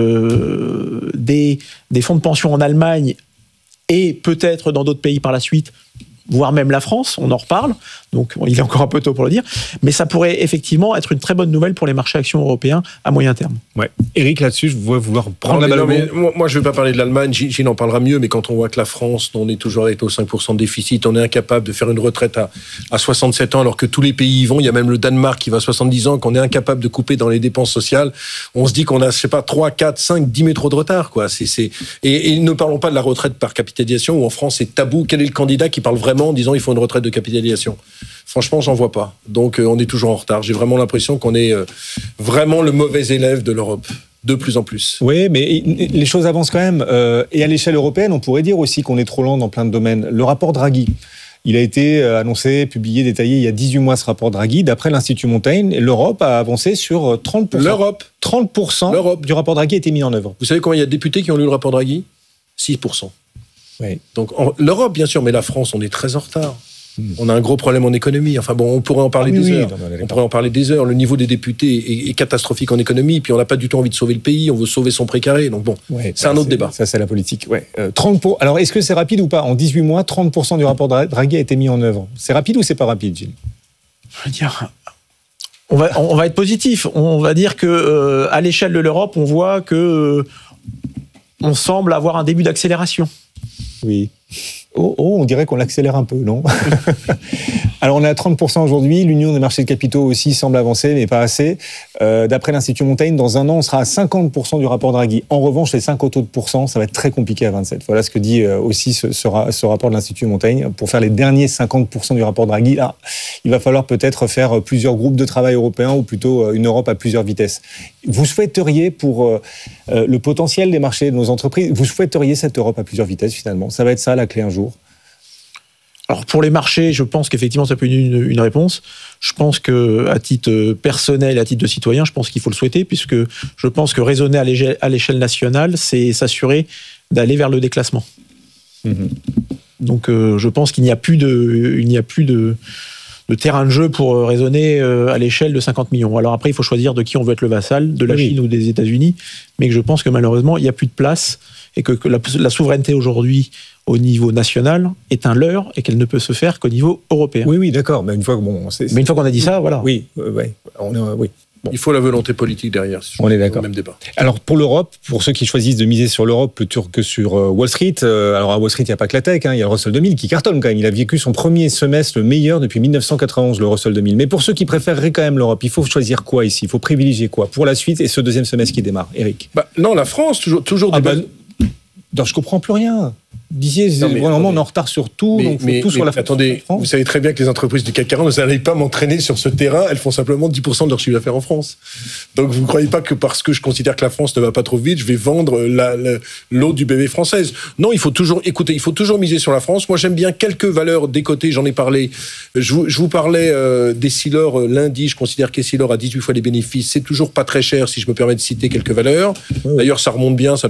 des fonds de pension en Allemagne et peut-être dans d'autres pays par la suite, voire même la France, on en reparle, donc il est encore un peu tôt pour le dire, mais ça pourrait effectivement être une très bonne nouvelle pour les marchés actions européens à moyen terme.
Ouais. Eric, là-dessus, je vois vouloir prendre la balle au bon.
Moi, je ne vais pas parler de l'Allemagne, Gilles en parlera mieux, mais quand on voit que la France, on est toujours avec aux 5% de déficit, on est incapable de faire une retraite à 67 ans, alors que tous les pays y vont, il y a même le Danemark qui va à 70 ans, qu'on est incapable de couper dans les dépenses sociales, on se dit qu'on a, 3, 4, 5, 10 métros de retard, quoi. Et ne parlons pas de la retraite par capitalisation, où en France, c'est tabou. Quel est le candidat qui parle vraiment en disant il faut une retraite de capitalisation ? Franchement, j'en vois pas. Donc, on est toujours en retard. J'ai vraiment l'impression qu'on est vraiment le mauvais élève de l'Europe, de plus en plus.
Oui, mais les choses avancent quand même. Et à l'échelle européenne, on pourrait dire aussi qu'on est trop lent dans plein de domaines. Le rapport Draghi, il a été annoncé, publié, détaillé il y a 18 mois, ce rapport Draghi. D'après l'Institut Montaigne, l'Europe a avancé sur 30%.
L'Europe
30% du rapport Draghi a été mis en œuvre.
Vous savez combien il y a de députés qui ont lu le rapport Draghi ? 6%. Oui. Donc, l'Europe, bien sûr, mais la France, on est très en retard. On a un gros problème en économie. Enfin bon, on pourrait en parler des heures. On pourrait en parler des heures. Le niveau des députés est catastrophique en économie. Puis on n'a pas du tout envie de sauver le pays. On veut sauver son précaré. Donc bon, c'est un autre débat.
Ça, c'est la politique. Ouais. Alors, est-ce que c'est rapide ou pas ? En 18 mois, 30% du rapport Draghi a été mis en œuvre. C'est rapide ou c'est pas rapide, Gilles ?
Je veux dire, on va être positif. On va dire que à l'échelle de l'Europe, on voit que on semble avoir un début d'accélération.
Oui. On dirait qu'on l'accélère un peu, non ? Alors, on est à 30% aujourd'hui. L'Union des marchés de capitaux aussi semble avancer, mais pas assez. D'après l'Institut Montaigne, dans un an, on sera à 50% du rapport Draghi. En revanche, les 5 autres pourcents, ça va être très compliqué à 27. Voilà ce que dit aussi ce rapport de l'Institut Montaigne. Pour faire les derniers 50% du rapport Draghi, là, il va falloir peut-être faire plusieurs groupes de travail européens ou plutôt une Europe à plusieurs vitesses. Vous souhaiteriez, pour le potentiel des marchés de nos entreprises, vous souhaiteriez cette Europe à plusieurs vitesses, finalement ? Ça va être ça, la clé un jour ?
Alors pour les marchés, je pense qu'effectivement ça peut être une réponse. Je pense que à titre personnel, à titre de citoyen, je pense qu'il faut le souhaiter, puisque je pense que raisonner à l'échelle nationale, c'est s'assurer d'aller vers le déclassement. Donc je pense qu'il n'y a plus de terrain de jeu pour raisonner à l'échelle de 50 millions. Alors après, il faut choisir de qui on veut être le vassal, de la Chine ou des États-Unis, mais que je pense que malheureusement, il n'y a plus de place et que la souveraineté aujourd'hui au niveau national est un leurre et qu'elle ne peut se faire qu'au niveau européen.
Oui, d'accord. Mais une fois
qu'on a dit ça, voilà.
Oui.
Bon. Il faut la volonté politique derrière.
On est d'accord.
Même débat.
Alors pour l'Europe, pour ceux qui choisissent de miser sur l'Europe plutôt que sur Wall Street, alors à Wall Street il n'y a pas que la tech, il y a le Russell 2000 qui cartonne quand même. Il a vécu son premier semestre le meilleur depuis 1991, le Russell 2000. Mais pour ceux qui préféreraient quand même l'Europe, il faut choisir quoi ici? Il faut privilégier quoi pour la suite et ce deuxième semestre qui démarre, Eric?
Non, la France, toujours des bonnes...
Non, je comprends plus rien. Disiez, vraiment, on est en retard sur tout, donc il faut tout sur la France.
Attendez, vous savez très bien que les entreprises du CAC 40 ne n'allez pas m'entraîner sur ce terrain, elles font simplement 10% de leur chiffre d'affaires en France. Donc vous ne croyez pas que parce que je considère que la France ne va pas trop vite, je vais vendre l'eau du bébé française. Non, il faut toujours miser sur la France. Moi, j'aime bien quelques valeurs décotées, j'en ai parlé. Je vous parlais d'Essilor lundi, je considère qu'Essilor a 18 fois les bénéfices, c'est toujours pas très cher si je me permets de citer quelques valeurs. D'ailleurs, ça remonte bien, ça